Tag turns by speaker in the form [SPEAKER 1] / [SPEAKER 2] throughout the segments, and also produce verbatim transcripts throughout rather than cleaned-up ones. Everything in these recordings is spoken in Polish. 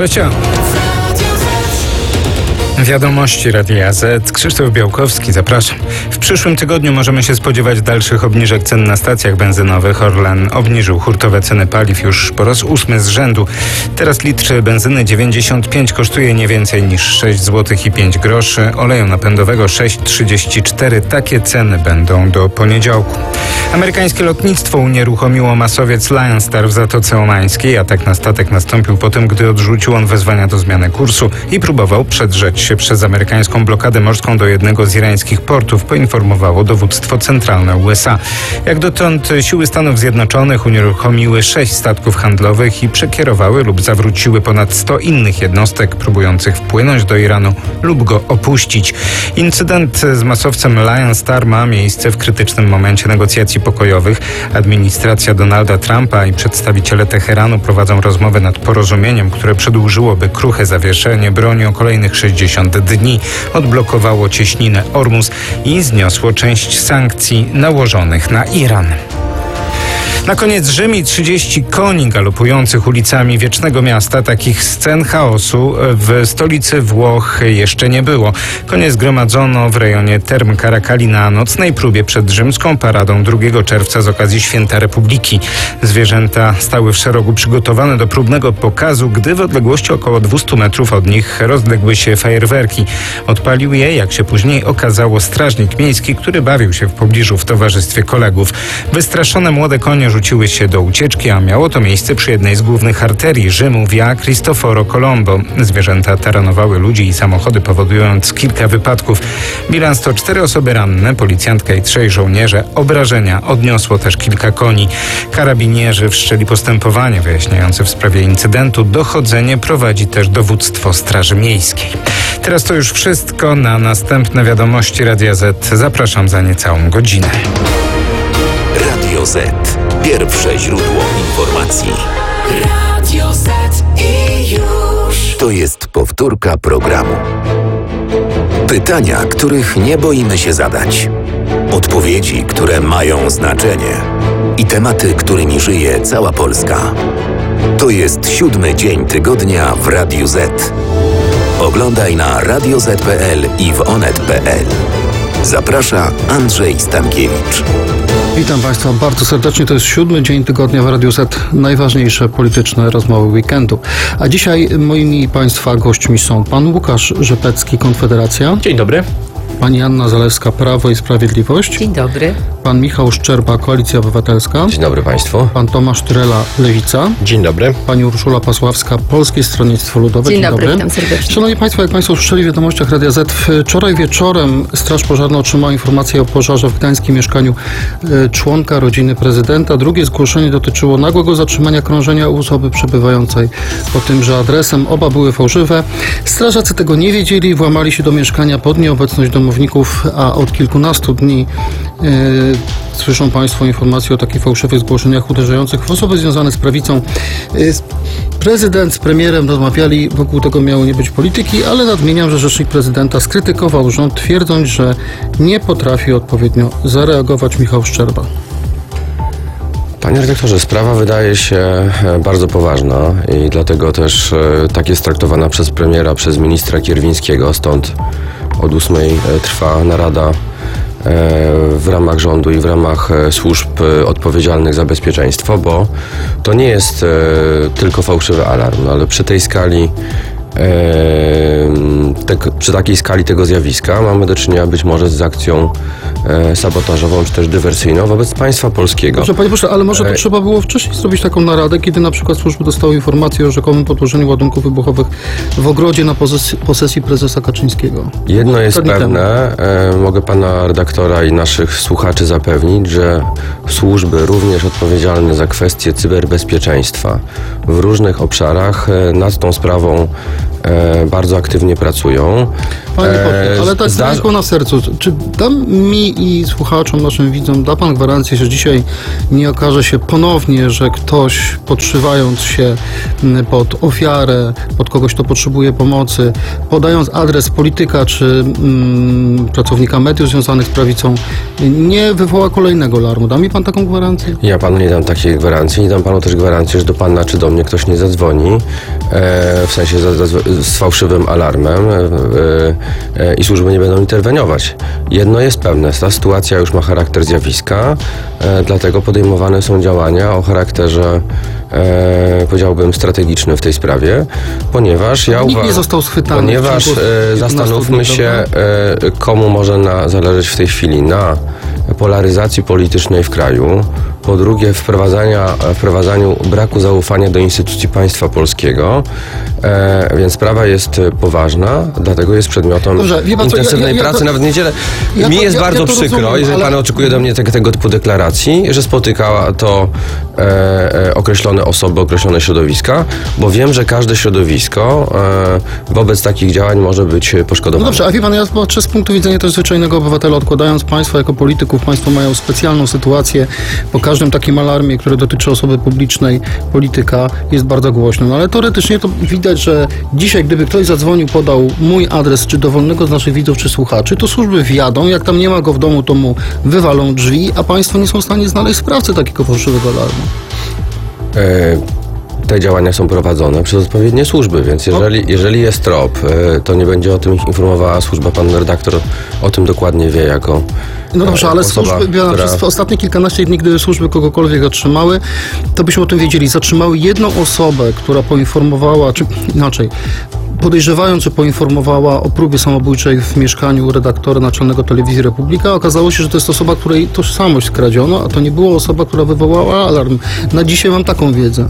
[SPEAKER 1] trzecia. Wiadomości Radia Z. Krzysztof Białkowski, zapraszam. W przyszłym tygodniu możemy się spodziewać dalszych obniżek cen na stacjach benzynowych. Orlen obniżył hurtowe ceny paliw już po raz ósmy z rzędu. Teraz litr benzyny dziewięćdziesiąt pięć kosztuje nie więcej niż sześć złotych i pięć groszy. Oleju napędowego sześć trzydzieści cztery. Takie ceny będą do poniedziałku. Amerykańskie lotnictwo unieruchomiło masowiec Lion Star w Zatoce Omańskiej. Atak na statek nastąpił po tym, gdy odrzucił on wezwania do zmiany kursu i próbował przedrzeć się przez amerykańską blokadę morską do jednego z irańskich portów, poinformowało dowództwo centralne U S A. Jak dotąd siły Stanów Zjednoczonych unieruchomiły sześć statków handlowych i przekierowały lub zawróciły ponad sto innych jednostek próbujących wpłynąć do Iranu lub go opuścić. Incydent z masowcem Lion Star ma miejsce w krytycznym momencie negocjacji pokojowych. Administracja Donalda Trumpa i przedstawiciele Teheranu prowadzą rozmowy nad porozumieniem, które przedłużyłoby kruche zawieszenie broni o kolejnych sześćdziesiąt dni, odblokowało cieśninę Ormus i zniosło część sankcji nałożonych na Iran. Na koniec Rzym i trzydzieści koni galopujących ulicami wiecznego miasta. Takich scen chaosu w stolicy Włoch jeszcze nie było. Konie zgromadzono w rejonie Term Caracali na nocnej próbie przed rzymską paradą drugiego czerwca z okazji Święta Republiki. Zwierzęta stały w szeregu przygotowane do próbnego pokazu, gdy w odległości około dwieście metrów od nich rozległy się fajerwerki. Odpalił je, jak się później okazało, strażnik miejski, który bawił się w pobliżu w towarzystwie kolegów. Wystraszone młode konie rzuciły się do ucieczki, a miało to miejsce przy jednej z głównych arterii Rzymu, Via Cristoforo Colombo. Zwierzęta taranowały ludzi i samochody, powodując kilka wypadków. Bilans to cztery osoby ranne, policjantka i trzej żołnierze. Obrażenia odniosło też kilka koni. Karabinierzy wszczęli postępowanie wyjaśniające w sprawie incydentu. Dochodzenie prowadzi też dowództwo Straży Miejskiej. Teraz to już wszystko. Na następne wiadomości Radia Z zapraszam za niecałą godzinę.
[SPEAKER 2] Radio Z. Pierwsze źródło informacji.
[SPEAKER 3] Radio Z i już.
[SPEAKER 2] To jest powtórka programu. Pytania, których nie boimy się zadać. Odpowiedzi, które mają znaczenie. I tematy, którymi żyje cała Polska. To jest siódmy dzień tygodnia w Radiu Z. Oglądaj na radio zet kropka pe el i w onet kropka pe el. Zaprasza Andrzej Stankiewicz.
[SPEAKER 4] Witam Państwa bardzo serdecznie. To jest siódmy dzień tygodnia w Radiu Z. Najważniejsze polityczne rozmowy weekendu. A dzisiaj moimi Państwa gośćmi są pan Łukasz Rzepecki, Konfederacja.
[SPEAKER 5] Dzień dobry.
[SPEAKER 4] Pani Anna Zalewska, Prawo i Sprawiedliwość.
[SPEAKER 6] Dzień dobry.
[SPEAKER 4] Pan Michał Szczerba, Koalicja Obywatelska.
[SPEAKER 5] Dzień dobry Państwu.
[SPEAKER 4] Pan Tomasz Trela, Lewica.
[SPEAKER 5] Dzień dobry.
[SPEAKER 4] Pani Urszula Pasławska, Polskie Stronnictwo Ludowe.
[SPEAKER 6] Dzień,
[SPEAKER 4] Dzień
[SPEAKER 6] dobry,
[SPEAKER 4] dobry.
[SPEAKER 6] witam serdecznie.
[SPEAKER 4] Szanowni Państwo, jak Państwo usłyszeli w wiadomościach Radia Z, wczoraj wieczorem Straż Pożarna otrzymała informację o pożarze w gdańskim mieszkaniu y, członka rodziny prezydenta. Drugie zgłoszenie dotyczyło nagłego zatrzymania krążenia u osoby przebywającej pod tymże adresem. Oba były fałszywe. Strażacy tego nie wiedzieli, włamali się do mieszkania pod nieobecność domowników, a od kilkunastu dni yy, słyszą Państwo informacje o takich fałszywych zgłoszeniach uderzających w osoby związane z prawicą. Yy, prezydent z premierem rozmawiali, wokół tego miało nie być polityki, ale nadmieniam, że rzecznik prezydenta skrytykował rząd, twierdząc, że nie potrafi odpowiednio zareagować. Michał Szczerba.
[SPEAKER 5] Panie redaktorze, sprawa wydaje się bardzo poważna i dlatego też tak jest traktowana przez premiera, przez ministra Kierwińskiego. Stąd od ósmej trwa narada w ramach rządu i w ramach służb odpowiedzialnych za bezpieczeństwo, bo to nie jest tylko fałszywy alarm, ale przy tej skali Te, przy takiej skali tego zjawiska mamy do czynienia być może z akcją e, sabotażową czy też dywersyjną wobec państwa polskiego.
[SPEAKER 4] Dobrze, panie pośle, ale może to
[SPEAKER 5] e...
[SPEAKER 4] trzeba było wcześniej zrobić taką naradę, kiedy na przykład służby dostały informację o rzekomym podłożeniu ładunków wybuchowych w ogrodzie na posesji, posesji prezesa Kaczyńskiego.
[SPEAKER 5] Jedno jest pewne, e, mogę pana redaktora i naszych słuchaczy zapewnić, że służby również odpowiedzialne za kwestie cyberbezpieczeństwa w różnych obszarach e, nad tą sprawą e, bardzo aktywnie pracują.
[SPEAKER 4] Panie
[SPEAKER 5] E,
[SPEAKER 4] pośle, ale tak
[SPEAKER 5] zda-
[SPEAKER 4] tylko na sercu. Czy da mi i słuchaczom, naszym widzom, da pan gwarancję, że dzisiaj nie okaże się ponownie, że ktoś podszywając się m, pod ofiarę, pod kogoś, kto potrzebuje pomocy, podając adres polityka czy mm, pracownika mediów związanych z prawicą, nie wywoła kolejnego alarmu? Da mi pan taką gwarancję?
[SPEAKER 5] Ja panu nie dam takiej gwarancji, nie dam panu też gwarancji, że do pana czy do mnie ktoś nie zadzwoni, e, w sensie za, za, z fałszywym alarmem e, e, i służby nie będą interweniować. Jedno jest pewne, ta sytuacja już ma charakter zjawiska, e, dlatego podejmowane są działania o charakterze, e, powiedziałbym, strategicznym w tej sprawie, ponieważ ja
[SPEAKER 4] Nikt
[SPEAKER 5] uważam,
[SPEAKER 4] nie został schwytany.
[SPEAKER 5] ponieważ
[SPEAKER 4] w ciągu
[SPEAKER 5] e,
[SPEAKER 4] kilkunastu
[SPEAKER 5] zastanówmy
[SPEAKER 4] dni,
[SPEAKER 5] się,
[SPEAKER 4] prawda?
[SPEAKER 5] e, komu może na, zależeć w tej chwili na polaryzacji politycznej w kraju, po drugie wprowadzania, wprowadzaniu braku zaufania do instytucji państwa polskiego, e, więc sprawa jest poważna, dlatego jest przedmiotem
[SPEAKER 4] Dobrze, wie pan co,
[SPEAKER 5] intensywnej
[SPEAKER 4] ja- ja- ja
[SPEAKER 5] pracy,
[SPEAKER 4] to-
[SPEAKER 5] nawet w niedzielę.
[SPEAKER 4] ja
[SPEAKER 5] Mi
[SPEAKER 4] to-
[SPEAKER 5] jest
[SPEAKER 4] ja-
[SPEAKER 5] bardzo
[SPEAKER 4] ja to
[SPEAKER 5] przykro,
[SPEAKER 4] rozumiem,
[SPEAKER 5] jeżeli
[SPEAKER 4] ale-
[SPEAKER 5] pan oczekuje do mnie te, tego typu deklaracji, że spotykała to e, e, określone osoby, określone środowiska, bo wiem, że każde środowisko e, wobec takich działań może być
[SPEAKER 4] No
[SPEAKER 5] poszkodowane.
[SPEAKER 4] dobrze, a wie pan, ja patrzę z punktu widzenia też zwyczajnego obywatela, odkładając państwa jako polityków, państwo mają specjalną sytuację, po każdym takim alarmie, który dotyczy osoby publicznej, polityka, jest bardzo głośno. No ale teoretycznie to widać, że dzisiaj, gdyby ktoś zadzwonił, podał mój adres, czy dowolnego z naszych widzów, czy słuchaczy, to służby wjadą, jak tam nie ma go w domu, to mu wywalą drzwi, a państwo nie są w stanie znaleźć sprawcy takiego fałszywego alarmu.
[SPEAKER 5] E, Te działania są prowadzone przez odpowiednie służby, więc jeżeli, jeżeli jest trop, e, to nie będzie o tym informowała służba. Pan redaktor o tym dokładnie wie jako
[SPEAKER 4] No dobrze,
[SPEAKER 5] e,
[SPEAKER 4] ale
[SPEAKER 5] osoba,
[SPEAKER 4] służby, ja,
[SPEAKER 5] która...
[SPEAKER 4] przez ostatnie kilkanaście dni, gdy służby kogokolwiek zatrzymały, to byśmy o tym wiedzieli. Zatrzymały jedną osobę, która poinformowała, czy inaczej, podejrzewając, że poinformowała o próbie samobójczej w mieszkaniu redaktora naczelnego Telewizji Republika. Okazało się, że to jest osoba, której tożsamość skradziono, a to nie była osoba, która wywołała alarm. Na dzisiaj mam taką wiedzę.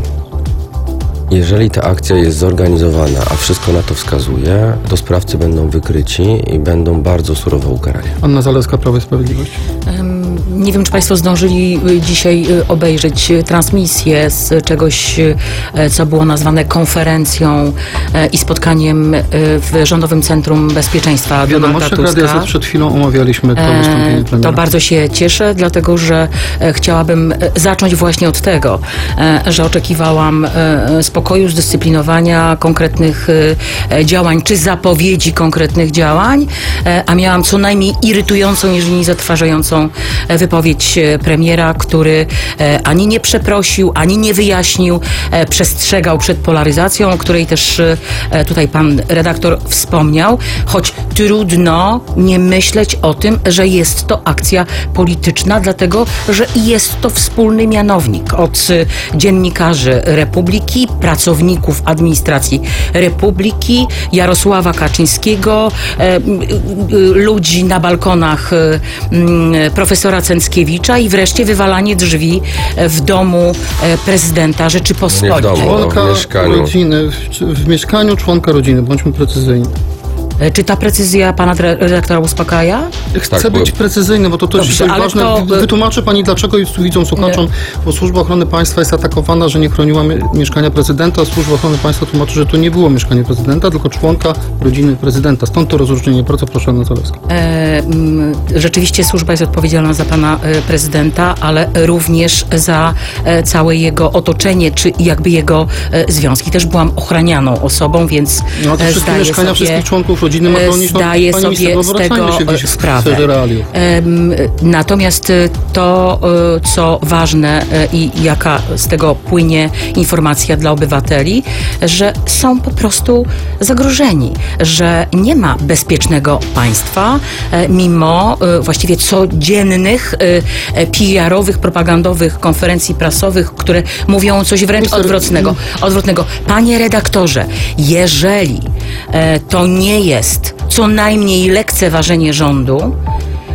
[SPEAKER 5] Jeżeli ta akcja jest zorganizowana, a wszystko na to wskazuje, to sprawcy będą wykryci i będą bardzo surowo ukarani.
[SPEAKER 4] Anna Zalewska, Prawo i Sprawiedliwość.
[SPEAKER 6] Em, Nie wiem, czy Państwo zdążyli y, dzisiaj y, obejrzeć y, transmisję z czegoś, y, co było nazwane konferencją y, i spotkaniem y, w Rządowym Centrum Bezpieczeństwa
[SPEAKER 4] W
[SPEAKER 6] Donalda
[SPEAKER 4] wiadomościach Radia
[SPEAKER 6] Tuska.
[SPEAKER 4] Z przed chwilą omawialiśmy to wystąpienie
[SPEAKER 6] E,
[SPEAKER 4] premiera.
[SPEAKER 6] To bardzo się cieszę, dlatego że e, chciałabym e, zacząć właśnie od tego, e, że oczekiwałam e, spokoju, zdyscyplinowania, konkretnych e, działań, czy zapowiedzi konkretnych działań, e, a miałam co najmniej irytującą, jeżeli nie zatrważającą e, wypowiedź e, premiera, który e, ani nie przeprosił, ani nie wyjaśnił, e, przestrzegał przed polaryzacją, o której też e, tutaj pan redaktor wspomniał, choć trudno nie myśleć o tym, że jest to akcja polityczna, dlatego że jest to wspólny mianownik od y, dziennikarzy Republiki, pracowników administracji Republiki, Jarosława Kaczyńskiego, e, y, y, ludzi na balkonach y, y, profesora Cęckiewicza i wreszcie wywalanie drzwi w domu e, prezydenta Rzeczypospolitej.
[SPEAKER 5] Nie w domu.
[SPEAKER 4] Członka
[SPEAKER 5] w mieszkaniu.
[SPEAKER 4] rodziny, w, w mieszkaniu członka rodziny, bądźmy precyzyjni.
[SPEAKER 6] E, Czy ta precyzja pana dre- redaktora uspokaja?
[SPEAKER 4] Chcę
[SPEAKER 5] Tak,
[SPEAKER 4] być
[SPEAKER 5] bo-
[SPEAKER 4] precyzyjny, bo to też
[SPEAKER 6] Dobrze,
[SPEAKER 4] jest
[SPEAKER 6] ale
[SPEAKER 4] ważne.
[SPEAKER 6] to-
[SPEAKER 4] Wy- Wytłumaczę pani, dlaczego jest widzą słuchaczom, bo Służba Ochrony Państwa jest atakowana, że nie chroniła mie- mieszkania prezydenta, a Służba Ochrony Państwa tłumaczy, że to nie było mieszkanie prezydenta, tylko członka rodziny prezydenta. Stąd to rozróżnienie. Bardzo proszę, Anna Zalewska.
[SPEAKER 6] E, m, Rzeczywiście służba jest odpowiedzialna za pana e, prezydenta, ale również za e, całe jego otoczenie, czy jakby jego e, związki. Też byłam ochranianą osobą, więc
[SPEAKER 4] No to
[SPEAKER 6] e,
[SPEAKER 4] wszystkie
[SPEAKER 6] zdaję
[SPEAKER 4] mieszkania
[SPEAKER 6] sobie,
[SPEAKER 4] wszystkich członków rodziny ma
[SPEAKER 6] e,
[SPEAKER 4] chronić. No,
[SPEAKER 6] zdaję
[SPEAKER 4] pani
[SPEAKER 6] sobie
[SPEAKER 4] minister,
[SPEAKER 6] z
[SPEAKER 4] no, wracajmy
[SPEAKER 6] tego
[SPEAKER 4] się gdzieś
[SPEAKER 6] e,
[SPEAKER 4] w
[SPEAKER 6] sprawę.
[SPEAKER 4] sferze realiów.
[SPEAKER 6] Em, Natomiast e, to, e, co ważne e, i jaka z tego płynie informacja dla obywateli, że są po prostu zagrożeni, że nie ma bezpiecznego państwa, e, mimo e, właściwie codziennych e, e, P R owych, propagandowych konferencji prasowych, które mówią coś wręcz
[SPEAKER 4] Mister-
[SPEAKER 6] odwrotnego. odwrotnego. Panie redaktorze, jeżeli e, to nie jest co najmniej lekceważenie rządu,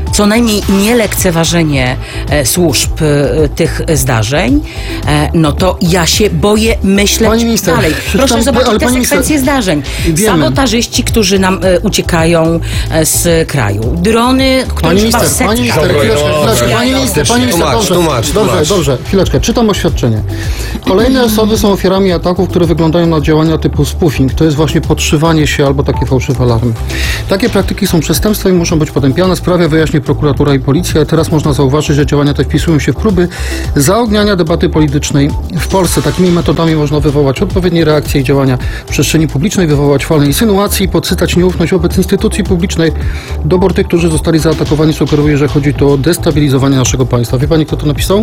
[SPEAKER 6] co najmniej nie lekceważenie e, służb e, tych zdarzeń, e, no to ja się boję myśleć
[SPEAKER 4] Pani minister,
[SPEAKER 6] dalej.
[SPEAKER 4] przeczytam-
[SPEAKER 6] Proszę zobaczyć
[SPEAKER 4] ale
[SPEAKER 6] te
[SPEAKER 4] pani
[SPEAKER 6] sekwencje
[SPEAKER 4] minister,
[SPEAKER 6] zdarzeń.
[SPEAKER 4] wiemy.
[SPEAKER 6] Sabotażyści, którzy nam e, uciekają e, z kraju. Drony, które
[SPEAKER 4] Pani
[SPEAKER 6] chyba
[SPEAKER 4] minister,
[SPEAKER 6] w
[SPEAKER 4] pani
[SPEAKER 6] setkach
[SPEAKER 4] minister,
[SPEAKER 5] Dobra,
[SPEAKER 4] chwileczkę,
[SPEAKER 5] dobra.
[SPEAKER 4] chwileczkę, pani minister, pani minister,
[SPEAKER 5] Tłumacz,
[SPEAKER 4] dobrze,
[SPEAKER 5] tłumacz,
[SPEAKER 4] dobrze,
[SPEAKER 5] tłumacz.
[SPEAKER 4] dobrze, chwileczkę, czytam oświadczenie. Kolejne osoby są ofiarami ataków, które wyglądają na działania typu spoofing, to jest właśnie podszywanie się albo takie fałszywe alarmy. Takie praktyki są przestępstwem i muszą być potępiane. Sprawę wyjaśni prokuratura i policja. Teraz można zauważyć, że działania te wpisują się w próby zaogniania debaty politycznej w Polsce. Takimi metodami można wywołać odpowiednie reakcje i działania w przestrzeni publicznej, wywołać falę insynuacji, podsycać nieufność wobec instytucji publicznej. Dobór tych, którzy zostali zaatakowani, sugeruje, że chodzi tu o destabilizowanie naszego państwa. Wie pani, kto to napisał?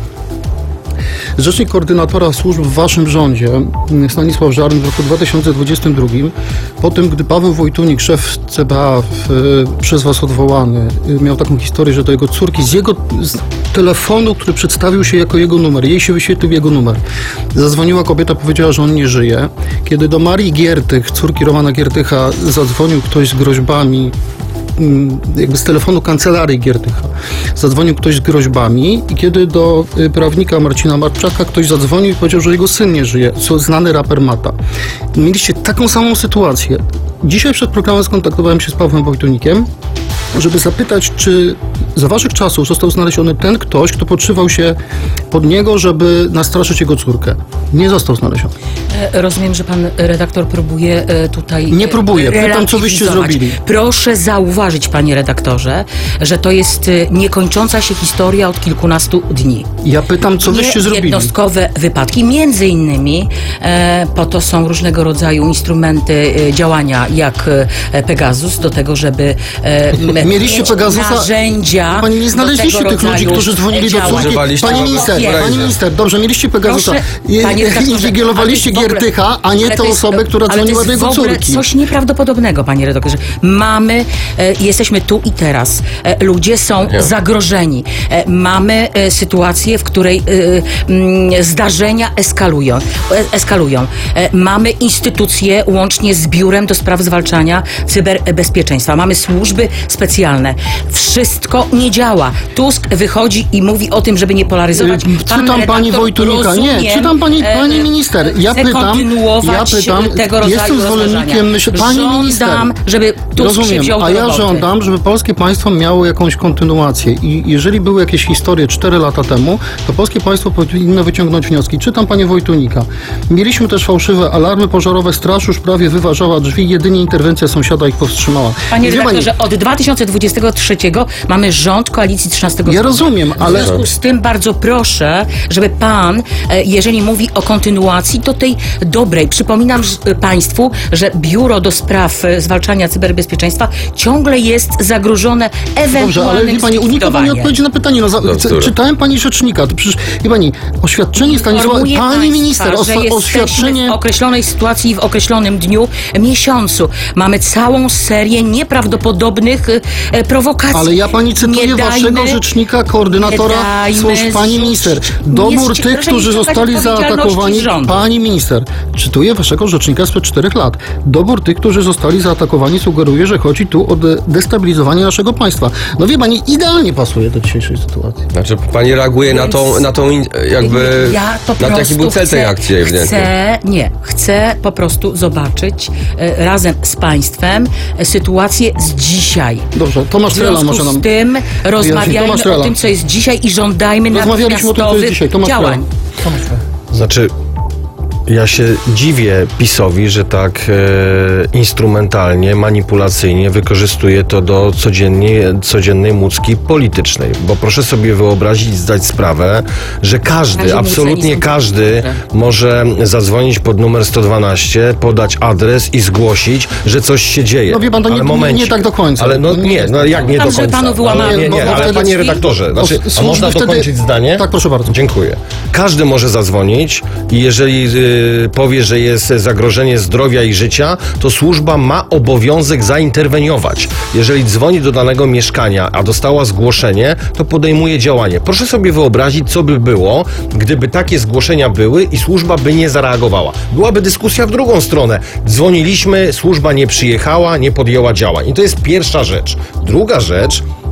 [SPEAKER 4] Rzecznik koordynatora służb w waszym rządzie, Stanisław Żaryn, w roku dwa tysiące dwudziestym drugim, po tym, gdy Paweł Wojtunik, szef C B A, w, przez was odwołany, miał taką historię, że do jego córki z jego z telefonu, który przedstawił się jako jego numer, jej się wyświetlił jego numer, zadzwoniła kobieta, powiedziała, że on nie żyje. Kiedy do Marii Giertych, córki Romana Giertycha, zadzwonił ktoś z groźbami, jakby z telefonu kancelarii Giertycha zadzwonił ktoś z groźbami i kiedy do y, prawnika Marcina Marczaka ktoś zadzwonił i powiedział, że jego syn nie żyje, co znany raper Mata. Mieliście taką samą sytuację. Dzisiaj przed programem skontaktowałem się z Pawłem Wojtunikiem, żeby zapytać, czy za waszych czasów został znaleziony ten ktoś, kto podszywał się pod niego, żeby nastraszyć jego córkę. Nie został znaleziony.
[SPEAKER 6] E, Rozumiem, że pan redaktor próbuje e, tutaj...
[SPEAKER 4] Nie próbuję. Pytam, co wyście
[SPEAKER 6] relatywizować.
[SPEAKER 4] zrobili.
[SPEAKER 6] Proszę zauważyć, panie redaktorze, że to jest e, niekończąca się historia od kilkunastu dni.
[SPEAKER 4] Ja pytam, co wyście
[SPEAKER 6] Nie
[SPEAKER 4] zrobili.
[SPEAKER 6] jednostkowe wypadki. Między innymi e, po to są różnego rodzaju instrumenty e, działania, jak e, Pegasus, do tego, żeby e,
[SPEAKER 4] Mieliście
[SPEAKER 6] mieć
[SPEAKER 4] Pegasusa?
[SPEAKER 6] narzędzia.
[SPEAKER 4] Pani nie znaleźliście
[SPEAKER 6] do
[SPEAKER 4] tych
[SPEAKER 6] tego
[SPEAKER 4] ludzi,
[SPEAKER 6] rodzaju
[SPEAKER 4] którzy dzwonili do
[SPEAKER 6] działań.
[SPEAKER 4] córki.
[SPEAKER 5] Używaliście
[SPEAKER 4] Pani
[SPEAKER 5] tego
[SPEAKER 4] minister,
[SPEAKER 5] w
[SPEAKER 4] pani
[SPEAKER 5] razie.
[SPEAKER 4] minister, dobrze, mieliście Pegasusa.
[SPEAKER 6] Proszę,
[SPEAKER 4] Je-
[SPEAKER 6] panie redaktorze,
[SPEAKER 4] Inwigilowaliście
[SPEAKER 6] ale to jest w ogóle-
[SPEAKER 4] Giertycha, a nie
[SPEAKER 6] ale
[SPEAKER 4] tę
[SPEAKER 6] to jest-
[SPEAKER 4] osobę, która
[SPEAKER 6] ale to
[SPEAKER 4] dzwoniła
[SPEAKER 6] jest
[SPEAKER 4] do jego
[SPEAKER 6] w ogóle
[SPEAKER 4] córki.
[SPEAKER 6] coś nieprawdopodobnego, panie redaktorze. Mamy, e, jesteśmy tu i teraz. E, ludzie są
[SPEAKER 5] Nie.
[SPEAKER 6] zagrożeni. E, mamy e, sytuację, w której e, mm, zdarzenia eskalują. E, eskalują. E, mamy instytucje łącznie z Biurem do Spraw Zwalczania Cyberbezpieczeństwa. Mamy służby specjalne. Wszystko nie działa. Tusk wychodzi i mówi o tym, żeby nie polaryzować.
[SPEAKER 4] Y, czytam pani
[SPEAKER 6] redaktor,
[SPEAKER 4] Wojtunika. Nie,
[SPEAKER 6] rozumiem,
[SPEAKER 4] czytam pani-
[SPEAKER 6] e,
[SPEAKER 4] pani minister. Ja
[SPEAKER 6] chce
[SPEAKER 4] pytam-
[SPEAKER 6] kontynuować
[SPEAKER 4] ja pytam,
[SPEAKER 6] tego rodzaju
[SPEAKER 4] jestem zwolennikiem
[SPEAKER 6] rozważania.
[SPEAKER 4] myśl- pani
[SPEAKER 6] Żądam,
[SPEAKER 4] minister.
[SPEAKER 6] żeby Tusk się
[SPEAKER 4] Rozumiem,
[SPEAKER 6] wziął do
[SPEAKER 4] a ja
[SPEAKER 6] roboty.
[SPEAKER 4] żądam, żeby polskie państwo miało jakąś kontynuację i jeżeli były jakieś historie cztery lata temu, to polskie państwo powinno wyciągnąć wnioski. Czytam panie Wojtunika. Mieliśmy też fałszywe alarmy pożarowe, straż już prawie wyważała drzwi, jedynie interwencja sąsiada ich powstrzymała.
[SPEAKER 6] Panie
[SPEAKER 4] Wie pani,
[SPEAKER 6] redaktorze, od dwa tysiące dwudziestego trzeciego mamy rząd koalicji trzynastego
[SPEAKER 4] Ja
[SPEAKER 6] stopnia.
[SPEAKER 4] rozumiem, ale-
[SPEAKER 6] W związku z tym bardzo proszę, żeby pan, e, jeżeli mówi o kontynuacji, to tej dobrej. Przypominam że- państwu, że Biuro do Spraw e, Zwalczania Cyberbezpieczeństwa ciągle jest zagrożone ewentualnym
[SPEAKER 4] Dobrze, ale wie pani, unika pani
[SPEAKER 6] zlikwidowaniem.
[SPEAKER 4] odpowiedzi na pytanie. No, za,
[SPEAKER 5] No,
[SPEAKER 4] c-
[SPEAKER 5] które?
[SPEAKER 4] czytałem pani rzecznika. To przecież, wie pani, oświadczenie Stanisława...
[SPEAKER 6] Informuję
[SPEAKER 4] Pani
[SPEAKER 6] państwa,
[SPEAKER 4] minister,
[SPEAKER 6] że
[SPEAKER 4] os,
[SPEAKER 6] jesteśmy
[SPEAKER 4] oświadczenie...
[SPEAKER 6] w określonej sytuacji, w określonym dniu, miesiącu. Mamy całą serię nieprawdopodobnych e, prowokacji.
[SPEAKER 4] Ale ja pani cytuję
[SPEAKER 6] Nie
[SPEAKER 4] waszego
[SPEAKER 6] dajmy-
[SPEAKER 4] rzecznika, koordynatora
[SPEAKER 6] nie dajmy
[SPEAKER 4] służb, pani
[SPEAKER 6] zrzucić-
[SPEAKER 4] minister.
[SPEAKER 6] nie
[SPEAKER 4] Dobór
[SPEAKER 6] zci-
[SPEAKER 4] tych,
[SPEAKER 6] proszę nie
[SPEAKER 4] którzy
[SPEAKER 6] ściągać
[SPEAKER 4] zostali
[SPEAKER 6] odpowiedzialności
[SPEAKER 4] zaatakowani.
[SPEAKER 6] z rządu.
[SPEAKER 4] Pani minister, cytuję waszego rzecznika sprzed czterech lat. Dobór tych, którzy zostali zaatakowani, sugeruje, że chodzi tu o de- destabilizowanie naszego państwa. No wie pani, idealnie pasuje do dzisiejszej sytuacji.
[SPEAKER 5] Znaczy, pani reaguje na tą, na tą in- jakby...
[SPEAKER 6] Ja po
[SPEAKER 5] na to,
[SPEAKER 6] prostu
[SPEAKER 5] jaki był cel tej
[SPEAKER 6] chcę-
[SPEAKER 5] akcji ewidentnie.
[SPEAKER 6] Chcę, nie, chcę po prostu zobaczyć e, razem z państwem e, sytuację z dzisiaj.
[SPEAKER 4] Dobrze, Tomasz
[SPEAKER 6] W
[SPEAKER 4] Trela
[SPEAKER 6] związku
[SPEAKER 4] może nam...
[SPEAKER 6] z tym rozmawiajmy
[SPEAKER 4] Tomasz
[SPEAKER 6] o
[SPEAKER 4] Trela.
[SPEAKER 6] tym, co jest dzisiaj i żądajmy
[SPEAKER 4] Rozmawialiśmy o tym, co jest
[SPEAKER 6] natychmiastowych
[SPEAKER 4] dzisiaj. Tomasz
[SPEAKER 6] działań.
[SPEAKER 4] Trela.
[SPEAKER 7] Znaczy, ja się dziwię PiS-owi, że tak e, instrumentalnie, manipulacyjnie wykorzystuje to do codziennie, codziennej mucki politycznej. Bo proszę sobie wyobrazić i zdać sprawę, że każdy,
[SPEAKER 6] Każdy
[SPEAKER 7] absolutnie
[SPEAKER 6] muceni są
[SPEAKER 7] każdy
[SPEAKER 6] polityczne.
[SPEAKER 7] może zadzwonić pod numer sto dwanaście, podać adres i zgłosić, że coś się dzieje.
[SPEAKER 4] No wie pan, to nie-
[SPEAKER 7] Ale
[SPEAKER 4] nie-
[SPEAKER 7] momencik.
[SPEAKER 4] nie tak do końca.
[SPEAKER 7] Ale no
[SPEAKER 4] To nie
[SPEAKER 7] nie,
[SPEAKER 4] jest
[SPEAKER 7] no
[SPEAKER 4] tak.
[SPEAKER 7] jak nie
[SPEAKER 6] Tam,
[SPEAKER 7] do
[SPEAKER 6] że
[SPEAKER 7] końca?
[SPEAKER 6] panu wyłamano
[SPEAKER 7] Ale, nie,
[SPEAKER 4] bo
[SPEAKER 7] nie, ale
[SPEAKER 4] wtedy
[SPEAKER 7] panie
[SPEAKER 4] drzwi-
[SPEAKER 7] redaktorze, znaczy,
[SPEAKER 4] Bo
[SPEAKER 7] a
[SPEAKER 4] służby
[SPEAKER 7] można
[SPEAKER 4] wtedy-
[SPEAKER 7] dokończyć zdanie?
[SPEAKER 4] Tak, proszę bardzo.
[SPEAKER 7] Dziękuję. Każdy może zadzwonić i jeżeli y, powie, że jest zagrożenie zdrowia i życia, to służba ma obowiązek zainterweniować. Jeżeli dzwoni do danego mieszkania, a dostała zgłoszenie, to podejmuje działanie. Proszę sobie wyobrazić, co by było, gdyby takie zgłoszenia były i służba by nie zareagowała. Byłaby dyskusja w drugą stronę. Dzwoniliśmy, służba nie przyjechała, nie podjęła działań. I to jest pierwsza rzecz. Druga rzecz,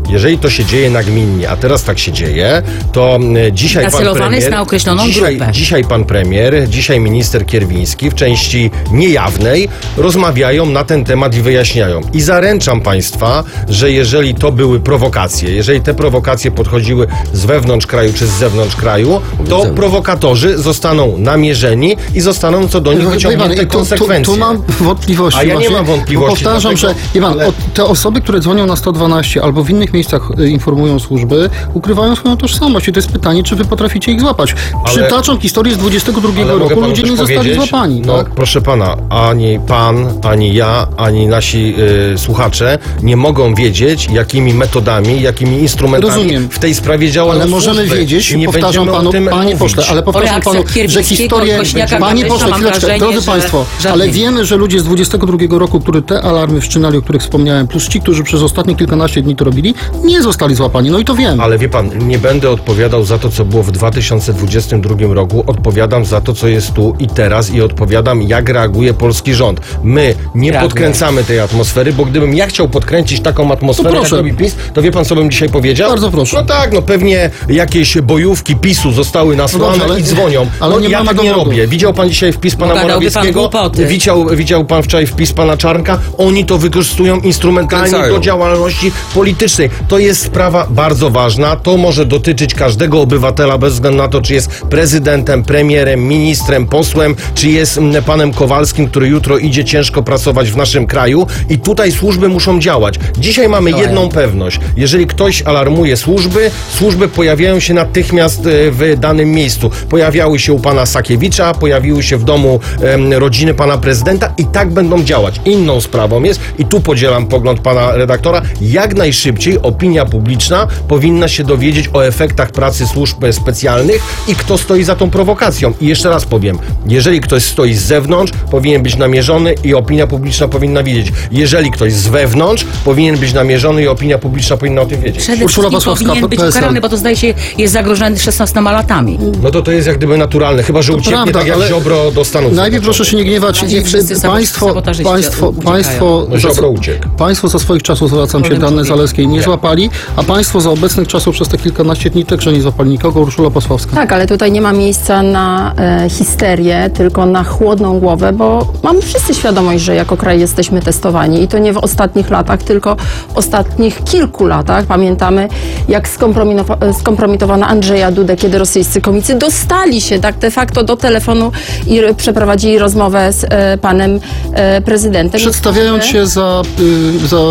[SPEAKER 7] Jeżeli to się dzieje nagminnie, a teraz tak się dzieje, to e, dzisiaj pan
[SPEAKER 6] Nacelowany
[SPEAKER 7] premier...
[SPEAKER 6] jest na określoną
[SPEAKER 7] dzisiaj,
[SPEAKER 6] grupę.
[SPEAKER 7] dzisiaj pan premier, dzisiaj minister Kierwiński w części niejawnej rozmawiają na ten temat i wyjaśniają. I zaręczam państwa, że jeżeli to były prowokacje, jeżeli te prowokacje podchodziły z wewnątrz kraju czy z zewnątrz kraju, to prowokatorzy zostaną namierzeni i zostaną co do nich wyciągnięte
[SPEAKER 4] tu, tu,
[SPEAKER 7] konsekwencje.
[SPEAKER 4] tu mam wątpliwości.
[SPEAKER 7] A ja nie
[SPEAKER 4] właśnie,
[SPEAKER 7] mam wątpliwości,
[SPEAKER 4] bo powtarzam,
[SPEAKER 7] dlatego-
[SPEAKER 4] że Iwan,
[SPEAKER 7] ale-
[SPEAKER 4] o, te osoby, które dzwonią na sto dwanaście albo w innych miejscach y, informują służby, ukrywają swoją tożsamość. I to jest pytanie, czy wy potraficie ich złapać. Przytaczam historię z dwudziestego drugiego
[SPEAKER 7] Ale mogę
[SPEAKER 4] roku.
[SPEAKER 7] panu
[SPEAKER 4] Ludzie
[SPEAKER 7] coś
[SPEAKER 4] nie zostali
[SPEAKER 7] powiedzieć?
[SPEAKER 4] złapani.
[SPEAKER 7] No,
[SPEAKER 4] Tak?
[SPEAKER 7] proszę pana, ani pan, ani ja, ani nasi y, słuchacze nie mogą wiedzieć, jakimi metodami, jakimi instrumentami
[SPEAKER 4] Rozumiem.
[SPEAKER 7] w tej sprawie działają
[SPEAKER 4] Ale możemy
[SPEAKER 7] służby.
[SPEAKER 4] wiedzieć,
[SPEAKER 7] I nie
[SPEAKER 4] powtarzam
[SPEAKER 7] będziemy
[SPEAKER 4] panu,
[SPEAKER 7] o tym
[SPEAKER 4] panie
[SPEAKER 7] mówić.
[SPEAKER 4] pośle, ale powtarzam
[SPEAKER 6] reakcjach
[SPEAKER 4] panu, że
[SPEAKER 6] Kierwińskiego,
[SPEAKER 4] historię...
[SPEAKER 6] Kośniaka,
[SPEAKER 4] Panie
[SPEAKER 6] Gabrysia,
[SPEAKER 4] pośle,
[SPEAKER 6] mam
[SPEAKER 4] chwileczkę,
[SPEAKER 6] wrażenie,
[SPEAKER 4] drodzy
[SPEAKER 6] że
[SPEAKER 4] państwo, ale
[SPEAKER 6] żadnych.
[SPEAKER 4] wiemy, że ludzie z dwudziestego drugiego roku, który te alarmy wszczynali, o których wspomniałem, plus ci, którzy przez ostatnie kilkanaście dni to robili, nie zostali złapani. No i to wiem.
[SPEAKER 7] Ale wie pan, nie będę odpowiadał za to, co było w dwa tysiące dwudziestym drugim roku. Odpowiadam za to, co jest tu i teraz i odpowiadam, jak reaguje polski rząd. My nie
[SPEAKER 6] Reaguje.
[SPEAKER 7] podkręcamy tej atmosfery, bo gdybym ja chciał podkręcić taką atmosferę,
[SPEAKER 4] To
[SPEAKER 7] jak
[SPEAKER 4] proszę.
[SPEAKER 7] robi PiS, to wie pan, co bym dzisiaj powiedział?
[SPEAKER 4] Bardzo proszę.
[SPEAKER 7] No tak, no pewnie jakieś bojówki PiSu zostały nasłane
[SPEAKER 4] dobrze, ale-
[SPEAKER 7] i dzwonią.
[SPEAKER 4] ale
[SPEAKER 7] no,
[SPEAKER 4] nie
[SPEAKER 7] ja
[SPEAKER 4] mamy
[SPEAKER 7] tak nie
[SPEAKER 4] dowodu.
[SPEAKER 7] robię. Widział pan dzisiaj wpis pana
[SPEAKER 6] gadałby pan
[SPEAKER 7] Morawieckiego?
[SPEAKER 6] głupoty.
[SPEAKER 7] Widział, widział pan wczoraj wpis pana Czarnka? Oni to wykorzystują instrumentalnie
[SPEAKER 5] Kręcają.
[SPEAKER 7] do działalności politycznej. To jest sprawa bardzo ważna. To może dotyczyć każdego obywatela bez względu na to, czy jest prezydentem, premierem, ministrem, posłem, czy jest mm, panem Kowalskim, który jutro idzie ciężko pracować w naszym kraju. I tutaj służby muszą działać. Dzisiaj mamy jedną pewność. Jeżeli ktoś alarmuje służby, służby pojawiają się natychmiast e, w danym miejscu. Pojawiały się u pana Sakiewicza, pojawiły się w domu em, rodziny pana prezydenta i tak będą działać. Inną sprawą jest, i tu podzielam pogląd pana redaktora, jak najszybciej opinia publiczna powinna się dowiedzieć o efektach pracy służb e, specjalnych i kto stoi za tą prowokacją. I jeszcze raz powiem, jeżeli ktoś stoi z zewnątrz, powinien być namierzony i opinia publiczna powinna wiedzieć. Jeżeli ktoś z wewnątrz, powinien być namierzony i opinia publiczna powinna o tym wiedzieć.
[SPEAKER 6] Przede
[SPEAKER 4] Urszula
[SPEAKER 6] wszystkim
[SPEAKER 4] Pasławska,
[SPEAKER 6] powinien być
[SPEAKER 4] P S L.
[SPEAKER 6] ukarany, bo to zdaje się jest zagrożony szesnastoma latami.
[SPEAKER 7] No to to jest jak gdyby naturalne, chyba że ucieknie
[SPEAKER 4] prawda,
[SPEAKER 7] tak jak
[SPEAKER 4] ale
[SPEAKER 7] Ziobro do Stanów
[SPEAKER 4] Najpierw
[SPEAKER 7] Zjednoczonych.
[SPEAKER 4] proszę się nie gniewać.
[SPEAKER 6] Bardziej wszyscy sabot-
[SPEAKER 4] Państwo,
[SPEAKER 6] sabotażyści
[SPEAKER 4] państwo,
[SPEAKER 6] uciekają.
[SPEAKER 4] państwo,
[SPEAKER 7] No
[SPEAKER 4] za,
[SPEAKER 7] Ziobro uciekł.
[SPEAKER 4] państwo za swoich czasów, zwracam się
[SPEAKER 6] Powiem
[SPEAKER 4] do Anny
[SPEAKER 6] człowieku.
[SPEAKER 4] Zalewskiej, nie złapali, a państwo za obecnych czasów przez te kilkanaście dni także nie złapali nikogo. Urszula Pasławska.
[SPEAKER 8] Tak, ale tutaj nie ma miejsca na e, histerię, tylko na chłodną głowę, bo mamy wszyscy świadomość, że jako kraj jesteśmy testowani i to nie w ostatnich latach, tylko w ostatnich kilku latach. Pamiętamy, jak skompromitowa- skompromitowano Andrzeja Dudę, kiedy rosyjscy komicy dostali się tak de facto do telefonu i r- przeprowadzili rozmowę z e, panem e, prezydentem.
[SPEAKER 4] Przedstawiając się za, y, za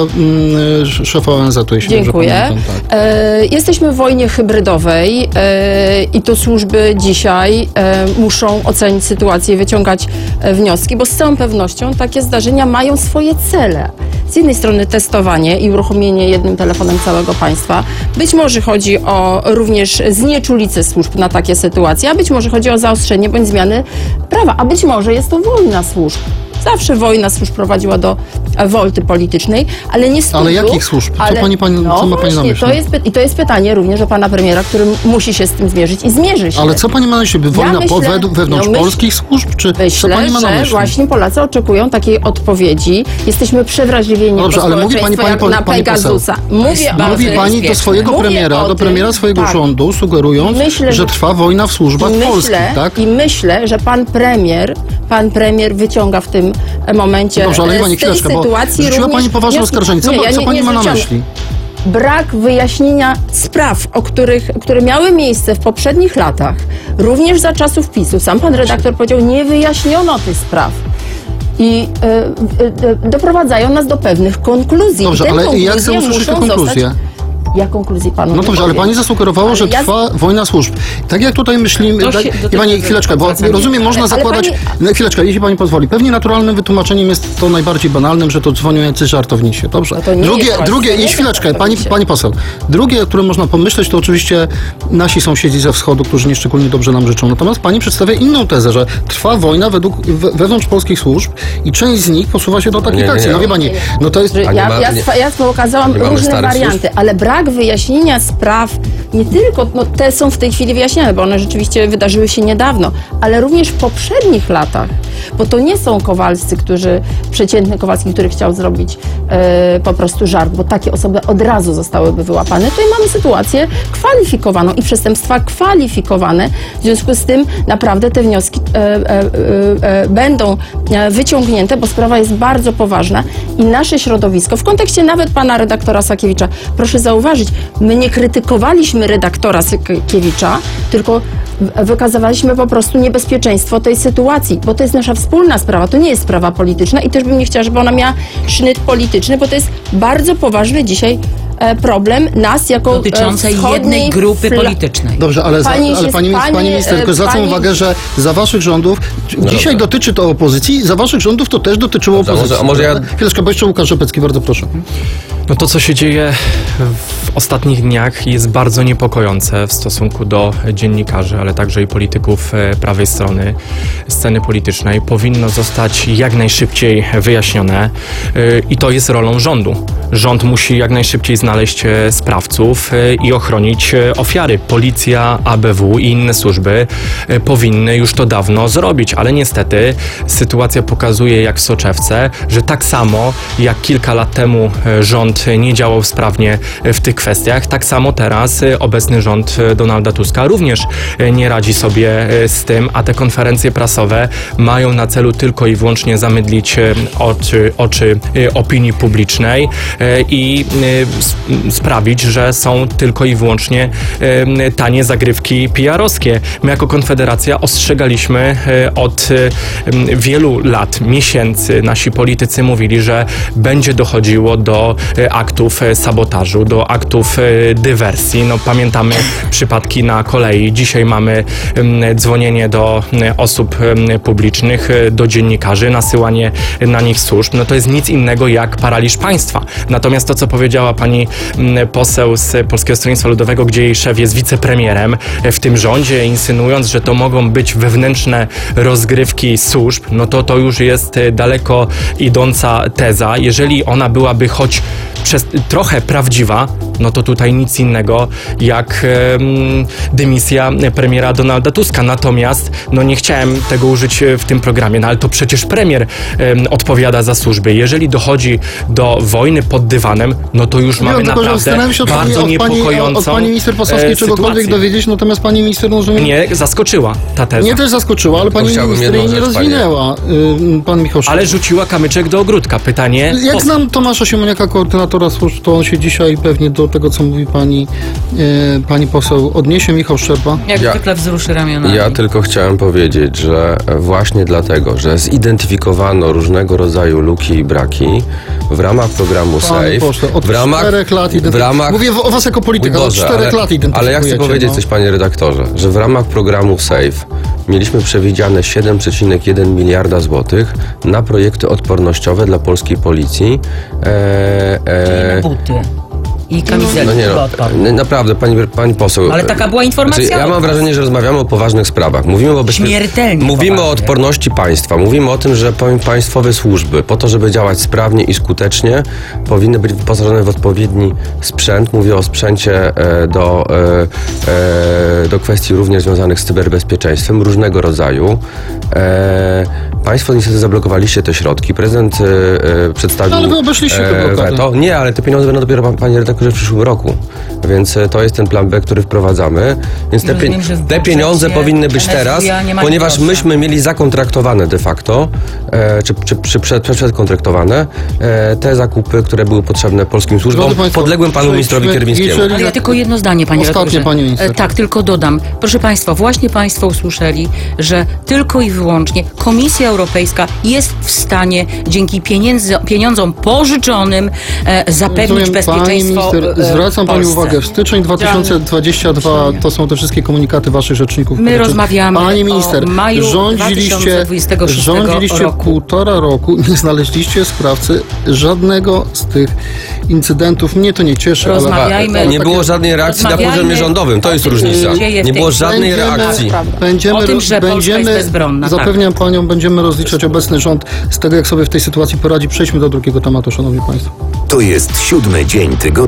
[SPEAKER 4] y, szefa O N Z-u, jeśli dobrze
[SPEAKER 8] Dziękuję.
[SPEAKER 4] pamiętam. Tak.
[SPEAKER 8] E, jesteśmy w wojnie hybrydowej e, i to służby dzisiaj e, muszą ocenić sytuację i wyciągać e, wnioski, bo z całą pewnością takie zdarzenia mają swoje cele. Z jednej strony testowanie i uruchomienie jednym telefonem całego państwa. Być może chodzi o również znieczulicę służb na takie sytuacje, a być może chodzi o zaostrzenie bądź zmiany prawa, a być może jest to wojna służb. Zawsze wojna służb prowadziła do e, wolty politycznej, ale nie z
[SPEAKER 4] Ale
[SPEAKER 8] powodu-
[SPEAKER 4] jakich służb? Co
[SPEAKER 8] ale-
[SPEAKER 4] pani- pani-
[SPEAKER 8] no
[SPEAKER 4] co ma pani na
[SPEAKER 8] właśnie,
[SPEAKER 4] myśli?
[SPEAKER 8] To jest, py- I to jest pytanie również o pana premiera, który musi się z tym zmierzyć i zmierzy się.
[SPEAKER 4] Ale co pani ma na myśli? Wojna
[SPEAKER 8] myślę-
[SPEAKER 4] po, wed- wewnątrz
[SPEAKER 8] no myśl-
[SPEAKER 4] polskich służb? Czy co
[SPEAKER 8] Myślę,
[SPEAKER 4] pani ma na
[SPEAKER 8] że
[SPEAKER 4] myśli?
[SPEAKER 8] właśnie Polacy oczekują takiej odpowiedzi. Jesteśmy przewrażliwieni
[SPEAKER 4] Dobrze,
[SPEAKER 8] jako
[SPEAKER 4] ale mówi pani-
[SPEAKER 8] społeczeństwo
[SPEAKER 4] pani-
[SPEAKER 8] jak na
[SPEAKER 4] pani poseł.
[SPEAKER 8] Pegasusa. Mówię
[SPEAKER 6] bardzo
[SPEAKER 8] o
[SPEAKER 4] Mówi
[SPEAKER 8] tym.
[SPEAKER 4] pani do
[SPEAKER 6] bezpieczne.
[SPEAKER 4] swojego
[SPEAKER 8] Mówię
[SPEAKER 4] premiera,
[SPEAKER 8] o
[SPEAKER 4] do
[SPEAKER 8] tym,
[SPEAKER 4] premiera swojego
[SPEAKER 8] tak.
[SPEAKER 4] rządu, sugerując,
[SPEAKER 8] Myślę,
[SPEAKER 4] że
[SPEAKER 8] że-
[SPEAKER 4] trwa wojna w służbach
[SPEAKER 8] I
[SPEAKER 4] polskich,
[SPEAKER 8] myślę,
[SPEAKER 4] tak?
[SPEAKER 8] I myślę, że pan premier, pan premier wyciąga w tym momencie
[SPEAKER 4] Dobrze, ale
[SPEAKER 8] e,
[SPEAKER 4] pani
[SPEAKER 8] z tej
[SPEAKER 4] chwileczkę, bo
[SPEAKER 8] sytuacji
[SPEAKER 4] rzuciła
[SPEAKER 8] również
[SPEAKER 4] pani poważne
[SPEAKER 8] wnioski.
[SPEAKER 4] oskarżenie. Co,
[SPEAKER 8] Nie,
[SPEAKER 4] ma-
[SPEAKER 8] ja
[SPEAKER 4] co
[SPEAKER 8] nie-
[SPEAKER 4] pani
[SPEAKER 8] nie
[SPEAKER 4] ma na
[SPEAKER 8] zwróciłam-
[SPEAKER 4] myśli?
[SPEAKER 8] Brak wyjaśnienia spraw, o których, które miały miejsce w poprzednich latach, również za czasów PiSu. Sam pan redaktor powiedział, nie wyjaśniono tych spraw. I e, e, e, doprowadzają nas do pewnych konkluzji.
[SPEAKER 4] Dobrze,
[SPEAKER 8] I te
[SPEAKER 4] ale
[SPEAKER 8] konkluzje
[SPEAKER 4] jak chcę usłyszeć te
[SPEAKER 8] muszą
[SPEAKER 4] konkluzje?
[SPEAKER 8] Zostać... Ja konkluzji panu
[SPEAKER 4] No
[SPEAKER 8] nie
[SPEAKER 4] dobrze, ale
[SPEAKER 8] powiem.
[SPEAKER 4] pani zasugerowało,
[SPEAKER 8] Ale
[SPEAKER 4] że
[SPEAKER 8] ja-
[SPEAKER 4] trwa wojna służb. Tak jak tutaj myślimy...
[SPEAKER 6] To
[SPEAKER 4] tak,
[SPEAKER 6] się do
[SPEAKER 4] i
[SPEAKER 6] tego
[SPEAKER 4] pani, chwileczkę, bo
[SPEAKER 6] wracamy.
[SPEAKER 4] rozumiem, można
[SPEAKER 8] Ale- ale
[SPEAKER 4] zakładać...
[SPEAKER 8] pani-
[SPEAKER 4] No, chwileczkę, jeśli pani pozwoli. Pewnie naturalnym wytłumaczeniem jest to najbardziej banalnym, że to dzwonią jacyś żartownisie. Dobrze.
[SPEAKER 8] No to nie
[SPEAKER 4] drugie,
[SPEAKER 8] jest właśnie,
[SPEAKER 4] drugie,
[SPEAKER 8] nie
[SPEAKER 4] i
[SPEAKER 8] są
[SPEAKER 4] chwileczkę, pani,
[SPEAKER 8] żartownisie.
[SPEAKER 4] pani poseł. Drugie, o którym można pomyśleć, to oczywiście nasi sąsiedzi ze wschodu, którzy nieszczególnie dobrze nam życzą. Natomiast pani przedstawia inną tezę, że trwa wojna według, we, wewnątrz polskich służb i część z nich posuwa się do takich
[SPEAKER 5] Nie, nie,
[SPEAKER 4] akcji.
[SPEAKER 5] nie.
[SPEAKER 4] No wie pani, no to jest...
[SPEAKER 8] Że
[SPEAKER 5] A nie
[SPEAKER 8] ja,
[SPEAKER 5] ma-
[SPEAKER 8] ja,
[SPEAKER 5] nie-
[SPEAKER 8] swa- ja pokazałam
[SPEAKER 5] nie mamy
[SPEAKER 8] różne
[SPEAKER 5] starych
[SPEAKER 8] warianty,
[SPEAKER 5] służb?
[SPEAKER 8] ale brak brak wyjaśnienia spraw, nie tylko, no te są w tej chwili wyjaśniane, bo one rzeczywiście wydarzyły się niedawno, ale również w poprzednich latach, bo to nie są Kowalscy, którzy, przeciętny Kowalski, który chciał zrobić e, po prostu żart, bo takie osoby od razu zostałyby wyłapane. Tutaj mamy sytuację kwalifikowaną i przestępstwa kwalifikowane, w związku z tym naprawdę te wnioski e, e, e, będą wyciągnięte, bo sprawa jest bardzo poważna i nasze środowisko, w kontekście nawet pana redaktora Sakiewicza, proszę zauważyć, my nie krytykowaliśmy redaktora Sakiewicza, tylko wykazywaliśmy po prostu niebezpieczeństwo tej sytuacji, bo to jest nasza wspólna sprawa, to nie jest sprawa polityczna i też bym nie chciała, żeby ona miała sznyt polityczny, bo to jest bardzo poważny dzisiaj problem nas jako
[SPEAKER 6] dotyczącej
[SPEAKER 8] wschodniej
[SPEAKER 6] jednej grupy
[SPEAKER 8] fla-
[SPEAKER 6] politycznej.
[SPEAKER 4] Dobrze, ale, za,
[SPEAKER 8] Pani
[SPEAKER 4] ale
[SPEAKER 8] się-
[SPEAKER 4] pani,
[SPEAKER 8] pani,
[SPEAKER 4] pani minister, tylko
[SPEAKER 8] e,
[SPEAKER 4] zwracam
[SPEAKER 8] pani-
[SPEAKER 4] uwagę, że za waszych rządów, dzisiaj dotyczy to opozycji, za waszych rządów to też dotyczyło
[SPEAKER 5] Dobrze,
[SPEAKER 4] opozycji.
[SPEAKER 5] może- może ja-
[SPEAKER 4] prawda? Chwileczkę, bo jeszcze Łukasz Rzepecki, bardzo proszę.
[SPEAKER 9] No to, co się dzieje w ostatnich dniach, jest bardzo niepokojące w stosunku do dziennikarzy, ale także i polityków e, prawej strony sceny politycznej. Powinno zostać jak najszybciej wyjaśnione e, i to jest rolą rządu. Rząd musi jak najszybciej znaleźć e, sprawców e, i ochronić e, ofiary. Policja, A B W i inne służby e, powinny już to dawno zrobić, ale niestety sytuacja pokazuje jak w soczewce, że tak samo jak kilka lat temu e, rząd nie działał sprawnie w tych kwestiach, tak samo teraz e, obecny rząd e, Donalda Tuska również e, nie radzi sobie e, z tym, a te konferencje prasowe mają na celu tylko i wyłącznie zamydlić e, oczy, oczy e, opinii publicznej e, i e, s- sprawić, że są tylko i wyłącznie e, tanie zagrywki P R-owskie. My jako Konfederacja ostrzegaliśmy e, od e, wielu lat, miesięcy, nasi politycy mówili, że będzie dochodziło do e, aktów e, sabotażu, do aktów e, dywersji. No, pamiętamy przypadki na kolei. Dzisiaj mamy em, dzwonienie do e, osób em, publicznych, e, do dziennikarzy, nasyłanie na nich służb. No to jest nic innego jak paraliż państwa. Natomiast to, co powiedziała pani m, poseł z Polskiego Stronnictwa Ludowego, gdzie jej szef jest wicepremierem e, w tym rządzie, insynuując, że to mogą być wewnętrzne rozgrywki służb, no to to już jest e, daleko idąca teza. Jeżeli ona byłaby choć przez, trochę prawdziwa, no to tutaj nic innego jak em, dymisja premiera Donalda Tuska. Natomiast, no nie chciałem tego użyć w tym programie, no ale to przecież premier em, odpowiada za służby. Jeżeli dochodzi do wojny pod dywanem, no to już
[SPEAKER 4] Nie,
[SPEAKER 9] mamy
[SPEAKER 4] tylko, że
[SPEAKER 9] naprawdę
[SPEAKER 4] starałem się od pani,
[SPEAKER 9] bardzo
[SPEAKER 4] od pani,
[SPEAKER 9] niepokojącą
[SPEAKER 4] od pani minister Pasowskiej
[SPEAKER 9] e,
[SPEAKER 4] czegokolwiek
[SPEAKER 9] sytuację.
[SPEAKER 4] dowiedzieć, natomiast pani minister może
[SPEAKER 9] Mnie zaskoczyła ta teza.
[SPEAKER 4] Nie też zaskoczyła, ale pani
[SPEAKER 5] chciałbym
[SPEAKER 4] minister jej
[SPEAKER 5] jedną
[SPEAKER 4] nie
[SPEAKER 5] rzecz,
[SPEAKER 4] rozwinęła. Y, Pan Michał Szczerba.
[SPEAKER 9] Ale rzuciła kamyczek do ogródka. Pytanie...
[SPEAKER 4] Jak
[SPEAKER 9] po-
[SPEAKER 4] znam Tomasza Siemoniaka, koordynatora służb, to on się dzisiaj pewnie do tego, co mówi pani, e, pani poseł, odniesie. Michał Szczerba.
[SPEAKER 6] Jak
[SPEAKER 5] Ja-
[SPEAKER 6] zwykle wzruszy ramionami.
[SPEAKER 5] Ja tylko chciałem powiedzieć, że właśnie dlatego, że zidentyfikowano różnego rodzaju luki i braki w ramach programu
[SPEAKER 4] Panie
[SPEAKER 5] SAFE,
[SPEAKER 4] pośle, od
[SPEAKER 5] w ramach,
[SPEAKER 4] czterech lat
[SPEAKER 5] w
[SPEAKER 4] identyf-
[SPEAKER 5] ramach
[SPEAKER 4] Mówię o was jako
[SPEAKER 5] Mój
[SPEAKER 4] polityka, od
[SPEAKER 5] Boże,
[SPEAKER 4] czterech
[SPEAKER 5] ale,
[SPEAKER 4] lat identyfikujecie.
[SPEAKER 5] ale ja chcę powiedzieć
[SPEAKER 4] no.
[SPEAKER 5] coś, panie redaktorze, że w ramach programu SAFE mieliśmy przewidziane siedem przecinek jeden miliarda złotych na projekty odpornościowe dla polskiej policji. E, e,
[SPEAKER 6] Buty i kamizelki
[SPEAKER 5] no nie
[SPEAKER 6] do
[SPEAKER 5] no,
[SPEAKER 6] odpadu.
[SPEAKER 5] n- naprawdę, pani, pani poseł.
[SPEAKER 6] Ale taka była informacja
[SPEAKER 5] Znaczy, ja
[SPEAKER 6] od
[SPEAKER 5] mam
[SPEAKER 6] was.
[SPEAKER 5] wrażenie, że rozmawiamy o poważnych sprawach. Mówimy o bezpie...
[SPEAKER 6] Śmiertelnie
[SPEAKER 5] Mówimy o
[SPEAKER 6] poważnych.
[SPEAKER 5] odporności państwa. Mówimy o tym, że powiem, państwowe służby po to, żeby działać sprawnie i skutecznie, powinny być wyposażone w odpowiedni sprzęt. Mówię o sprzęcie e, do, e, e, do kwestii również związanych z cyberbezpieczeństwem różnego rodzaju. E, państwo niestety zablokowaliście te środki. Prezydent e, e, przedstawił
[SPEAKER 4] No, ale wy obeszliście te blokady.
[SPEAKER 5] weto. Nie, ale te pieniądze będą dopiero, panie redaktorze, w przyszłym roku. Więc e, to jest ten plan B, który wprowadzamy. Więc te,
[SPEAKER 6] Rozumiem,
[SPEAKER 5] pie-
[SPEAKER 6] że w
[SPEAKER 5] te pieniądze
[SPEAKER 6] budżecie
[SPEAKER 5] powinny być
[SPEAKER 6] N S W
[SPEAKER 5] teraz,
[SPEAKER 6] ja nie mają
[SPEAKER 5] ponieważ
[SPEAKER 6] grosza.
[SPEAKER 5] myśmy mieli zakontraktowane de facto, e, czy, czy, czy przed, przedkontraktowane e, te zakupy, które były potrzebne polskim służbom,
[SPEAKER 4] Drodzy państwo,
[SPEAKER 5] podległym panu
[SPEAKER 4] przejdźmy-
[SPEAKER 5] ministrowi Kierwińskiemu.
[SPEAKER 4] jeżeli-
[SPEAKER 6] Ale ja tylko jedno zdanie, panie
[SPEAKER 4] Ostatnie,
[SPEAKER 6] redaktorze.
[SPEAKER 4] pani minister.
[SPEAKER 6] E, Tak, tylko dodam. Proszę państwa, właśnie państwo usłyszeli, że tylko i wyłącznie Komisja Europejska jest w stanie dzięki pieniędzy, pieniądzom pożyczonym e, zapewnić
[SPEAKER 4] Rozumiem,
[SPEAKER 6] bezpieczeństwo
[SPEAKER 4] Pani minister,
[SPEAKER 6] e,
[SPEAKER 4] zwracam
[SPEAKER 6] w
[SPEAKER 4] pani
[SPEAKER 6] Polsce.
[SPEAKER 4] uwagę, w styczeń dwa tysiące dwudziestym drugim to są te wszystkie komunikaty waszych rzeczników.
[SPEAKER 6] My
[SPEAKER 4] które-
[SPEAKER 6] rozmawiamy
[SPEAKER 4] Pani
[SPEAKER 6] o
[SPEAKER 4] minister,
[SPEAKER 6] maju
[SPEAKER 4] rządziliście,
[SPEAKER 6] dwa tysiące dwudziestego szóstego
[SPEAKER 4] rządziliście
[SPEAKER 6] roku.
[SPEAKER 4] półtora roku, nie znaleźliście sprawcy żadnego z tych incydentów. Mnie to nie cieszy, ale...
[SPEAKER 6] Rozmawiajmy.
[SPEAKER 4] ale
[SPEAKER 5] Nie
[SPEAKER 4] takie-
[SPEAKER 5] było żadnej reakcji na
[SPEAKER 6] Rozmawiajmy
[SPEAKER 5] poziomie rządowym, to jest
[SPEAKER 6] o tym, co
[SPEAKER 5] różnica.
[SPEAKER 6] się dzieje w
[SPEAKER 5] Nie
[SPEAKER 6] tej
[SPEAKER 5] było
[SPEAKER 6] chwili.
[SPEAKER 5] żadnej
[SPEAKER 4] Będziemy-
[SPEAKER 5] reakcji.
[SPEAKER 4] Będziemy,
[SPEAKER 6] O tym, że Polska jest
[SPEAKER 4] będziemy,
[SPEAKER 6] bezbronna, tak.
[SPEAKER 4] zapewniam panią, będziemy rozliczać obecny rząd z tego, jak sobie w tej sytuacji poradzi. Przejdźmy do drugiego tematu, szanowni państwo.
[SPEAKER 2] To jest siódmy dzień tygodnia.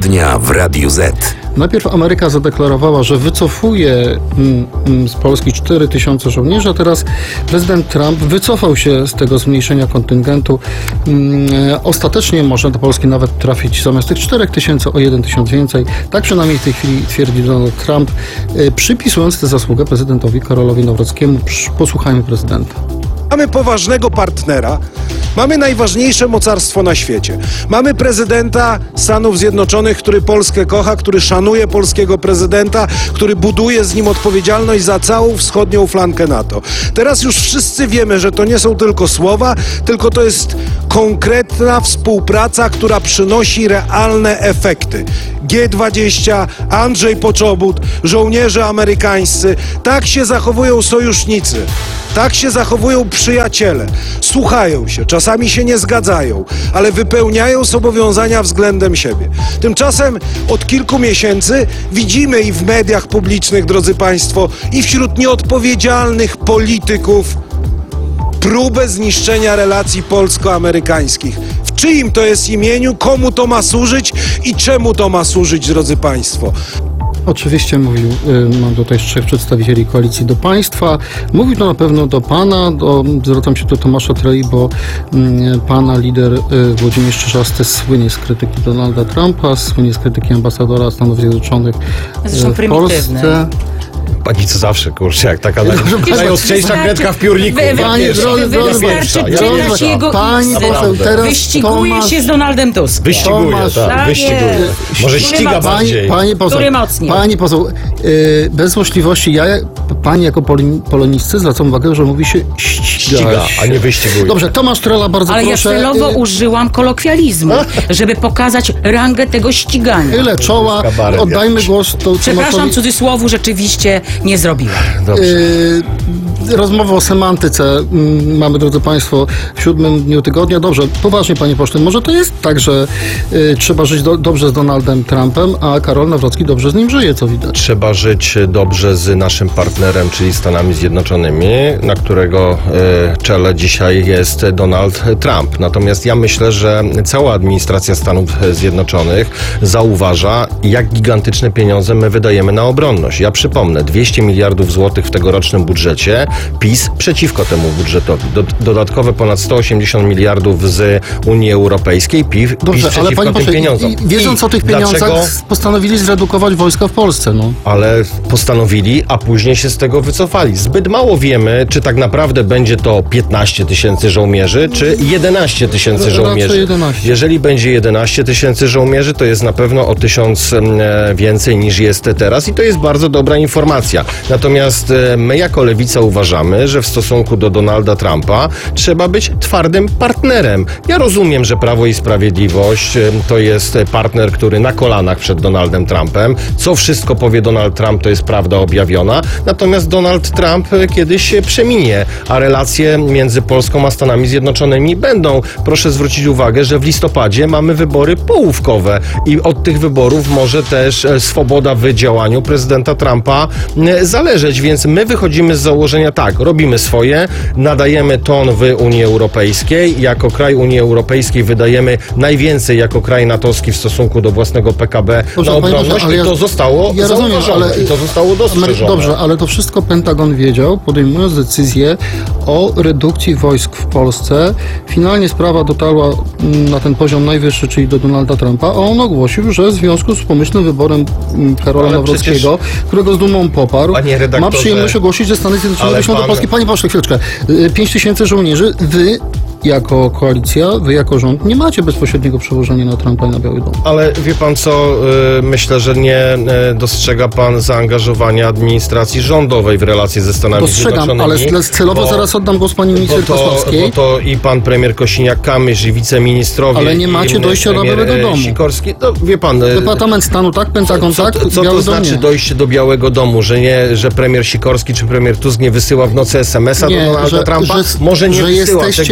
[SPEAKER 2] tygodnia w Radiu Z.
[SPEAKER 4] Najpierw Ameryka zadeklarowała, że wycofuje mm, mm, z Polski cztery tysiące żołnierzy, a teraz prezydent Trump wycofał się z tego zmniejszenia kontyngentu. Mm, ostatecznie może do Polski nawet trafić zamiast tych czterech tysięcy o jeden tysiąc więcej. Tak przynajmniej w tej chwili twierdzi Donald Trump, y, przypisując tę zasługę prezydentowi Karolowi Nawrockiemu. Psz, Posłuchajmy prezydenta.
[SPEAKER 10] Mamy poważnego partnera, mamy najważniejsze mocarstwo na świecie. Mamy prezydenta Stanów Zjednoczonych, który Polskę kocha, który szanuje polskiego prezydenta, który buduje z nim odpowiedzialność za całą wschodnią flankę NATO. Teraz już wszyscy wiemy, że to nie są tylko słowa, tylko to jest konkretna współpraca, która przynosi realne efekty. G dwadzieścia, Andrzej Poczobut, żołnierze amerykańscy. Tak się zachowują sojusznicy. Tak się zachowują przyjaciele. Słuchają się, czasami się nie zgadzają, ale wypełniają zobowiązania względem siebie. Tymczasem od kilku miesięcy widzimy i w mediach publicznych, drodzy Państwo, i wśród nieodpowiedzialnych polityków próbę zniszczenia relacji polsko-amerykańskich. W czyim to jest imieniu, komu to ma służyć i czemu to ma służyć, drodzy Państwo?
[SPEAKER 4] Oczywiście mówił, y, mam tutaj trzech przedstawicieli koalicji do państwa. Mówił to na pewno do pana, do, zwracam się do Tomasza Treli, bo y, pana lider y, Włodzimierz Czarzasty słynie z krytyki Donalda Trumpa, słynie z krytyki ambasadora Stanów Zjednoczonych y,
[SPEAKER 6] Zresztą
[SPEAKER 4] w
[SPEAKER 6] prymitywny.
[SPEAKER 4] Polsce.
[SPEAKER 7] Pani co zawsze, kurczę, jak taka naj...
[SPEAKER 4] Proszę
[SPEAKER 7] najostrzejsza kredka w piórniku.
[SPEAKER 6] Wy- wy-
[SPEAKER 4] Panie
[SPEAKER 6] wy-
[SPEAKER 4] drodzy,
[SPEAKER 6] wy-
[SPEAKER 4] drodzy
[SPEAKER 6] Wystarczy
[SPEAKER 7] Państwo, ja
[SPEAKER 6] czytać
[SPEAKER 7] pierwsza.
[SPEAKER 6] jego
[SPEAKER 4] Pani
[SPEAKER 6] X.
[SPEAKER 4] poseł, teraz
[SPEAKER 6] Wyściguje
[SPEAKER 4] Tomasz-
[SPEAKER 6] się z Donaldem Tuskiem.
[SPEAKER 7] Wyściguje,
[SPEAKER 4] Tomasz-
[SPEAKER 7] tak,
[SPEAKER 6] Tak
[SPEAKER 7] wyściguje.
[SPEAKER 6] jest.
[SPEAKER 7] Może
[SPEAKER 6] Który
[SPEAKER 7] ściga
[SPEAKER 6] ma-
[SPEAKER 7] bardziej.
[SPEAKER 4] Pani, pani poseł,
[SPEAKER 6] Który mocniej?
[SPEAKER 4] pani poseł, yy, bez możliwości, ja, pani jako poli- polonisty zwracam uwagę, że mówi się ściga,
[SPEAKER 7] Ściga, a nie wyściguje.
[SPEAKER 4] Dobrze, Tomasz Trela, bardzo
[SPEAKER 6] Ale ja
[SPEAKER 4] proszę.
[SPEAKER 6] celowo
[SPEAKER 4] yy,
[SPEAKER 6] użyłam kolokwializmu, żeby pokazać rangę tego ścigania.
[SPEAKER 4] Tyle czoła,
[SPEAKER 7] Kabaret
[SPEAKER 4] oddajmy
[SPEAKER 7] jakiś.
[SPEAKER 4] głos to
[SPEAKER 6] Przepraszam,
[SPEAKER 4] Tomaszowi.
[SPEAKER 6] cudzysłowu rzeczywiście nie zrobiłam.
[SPEAKER 7] Dobrze.
[SPEAKER 4] Yy, rozmowa o semantyce mm, mamy, drodzy Państwo, w siódmym dniu tygodnia. Dobrze, poważnie, panie pośle, może to jest tak, że yy, trzeba żyć do, dobrze z Donaldem Trumpem, a Karol Nawrocki dobrze z nim żyje, co widać.
[SPEAKER 7] Trzeba żyć dobrze z naszym partnerem, czyli Stanami Zjednoczonymi, na którego e, czele dzisiaj jest Donald Trump. Natomiast ja myślę, że cała administracja Stanów Zjednoczonych zauważa, jak gigantyczne pieniądze my wydajemy na obronność. Ja przypomnę, dwieście miliardów złotych w tegorocznym budżecie, PiS przeciwko temu budżetowi. Do, dodatkowe ponad sto osiemdziesiąt miliardów z Unii Europejskiej, PiS,
[SPEAKER 4] Dobrze,
[SPEAKER 7] PiS
[SPEAKER 4] ale
[SPEAKER 7] przeciwko
[SPEAKER 4] panie
[SPEAKER 7] tym
[SPEAKER 4] pośle,
[SPEAKER 7] pieniądzom.
[SPEAKER 4] i, wiedząc
[SPEAKER 7] I
[SPEAKER 4] o tych pieniądzach,
[SPEAKER 7] dlaczego?
[SPEAKER 4] postanowili zredukować wojska w Polsce, no.
[SPEAKER 7] Ale postanowili, a później się z tego wycofali. Zbyt mało wiemy, czy tak naprawdę będzie to piętnaście tysięcy żołnierzy, czy jedenaście tysięcy
[SPEAKER 4] Raczej
[SPEAKER 7] żołnierzy.
[SPEAKER 4] jedenaście.
[SPEAKER 7] Jeżeli będzie jedenaście tysięcy żołnierzy, to jest na pewno o tysiąc e, więcej niż jest teraz i to jest bardzo dobra informacja. Natomiast e, my jako Lewica uważamy, że w stosunku do Donalda Trumpa trzeba być twardym partnerem. Ja rozumiem, że Prawo i Sprawiedliwość e, to jest partner, który na kolanach przed Donaldem Trumpem. Co wszystko powie Donald Trump, to jest prawda objawiona. Natomiast Donald Trump e, kiedyś się przeminie, a relacje między Polską a Stanami Zjednoczonymi będą. Proszę zwrócić uwagę, że w listopadzie mamy wybory połówkowe i od tych wyborów może też e, swoboda w działaniu prezydenta Trumpa e, zależeć, więc my wychodzimy z założenia tak, robimy swoje, nadajemy ton w Unii Europejskiej, jako kraj Unii Europejskiej wydajemy najwięcej jako kraj natowski w stosunku do własnego P K B
[SPEAKER 4] Dobrze,
[SPEAKER 7] na
[SPEAKER 4] panie
[SPEAKER 7] obronność
[SPEAKER 4] pośle, ale
[SPEAKER 7] i to
[SPEAKER 4] ja-
[SPEAKER 7] zostało
[SPEAKER 4] ja rozumiem,
[SPEAKER 7] zauważone
[SPEAKER 4] ale-
[SPEAKER 7] i to zostało dostrzeżone.
[SPEAKER 4] Dobrze, ale to wszystko Pentagon wiedział, podejmując decyzję o redukcji wojsk w Polsce. Finalnie sprawa dotarła mm, na ten poziom najwyższy, czyli do Donalda Trumpa, a on ogłosił, że w związku z pomyślnym wyborem mm, Karola
[SPEAKER 7] Ale
[SPEAKER 4] Nawrockiego, którego z dumą poparł,
[SPEAKER 7] Panie
[SPEAKER 4] ma
[SPEAKER 7] redaktorze,
[SPEAKER 4] przyjemność ogłosić, że Stany Zjednoczone
[SPEAKER 7] ale
[SPEAKER 4] wyślą do
[SPEAKER 7] pan-
[SPEAKER 4] Polski. Panie pośle, chwileczkę. Y, pięć tysięcy żołnierzy. Wy jako koalicja, wy jako rząd nie macie bezpośredniego przełożenia na Trumpa i na Biały Dom.
[SPEAKER 7] Ale wie pan co, y, myślę, że nie y, dostrzega pan zaangażowania administracji rządowej w relacje ze Stanami
[SPEAKER 4] Dostrzegam,
[SPEAKER 7] Zjednoczonymi.
[SPEAKER 4] ale celowo
[SPEAKER 7] bo-
[SPEAKER 4] zaraz oddam głos pani
[SPEAKER 7] Bo
[SPEAKER 4] minister
[SPEAKER 7] to,
[SPEAKER 4] Pasławskiej.
[SPEAKER 7] bo to i pan premier Kosiniak-Kamysz, i wiceministrowie.
[SPEAKER 4] Ale nie
[SPEAKER 7] i
[SPEAKER 4] macie dojścia do
[SPEAKER 7] premier,
[SPEAKER 4] Białego
[SPEAKER 7] e,
[SPEAKER 4] Domu.
[SPEAKER 7] Sikorski. No, wie pan, e,
[SPEAKER 4] Departament Stanu tak, Pentagon
[SPEAKER 7] co,
[SPEAKER 4] tak,
[SPEAKER 7] co, co
[SPEAKER 4] Biały
[SPEAKER 7] to
[SPEAKER 4] Dom
[SPEAKER 7] znaczy
[SPEAKER 4] nie.
[SPEAKER 7] dojście do Białego Domu? Że nie, że premier Sikorski czy premier Tusk nie wysyła w nocy es em es a do
[SPEAKER 4] Nie,
[SPEAKER 7] Donalda
[SPEAKER 4] że-
[SPEAKER 7] Trumpa?
[SPEAKER 4] że-
[SPEAKER 7] Może nie
[SPEAKER 4] że
[SPEAKER 7] wysyła
[SPEAKER 4] jesteście-
[SPEAKER 7] tego,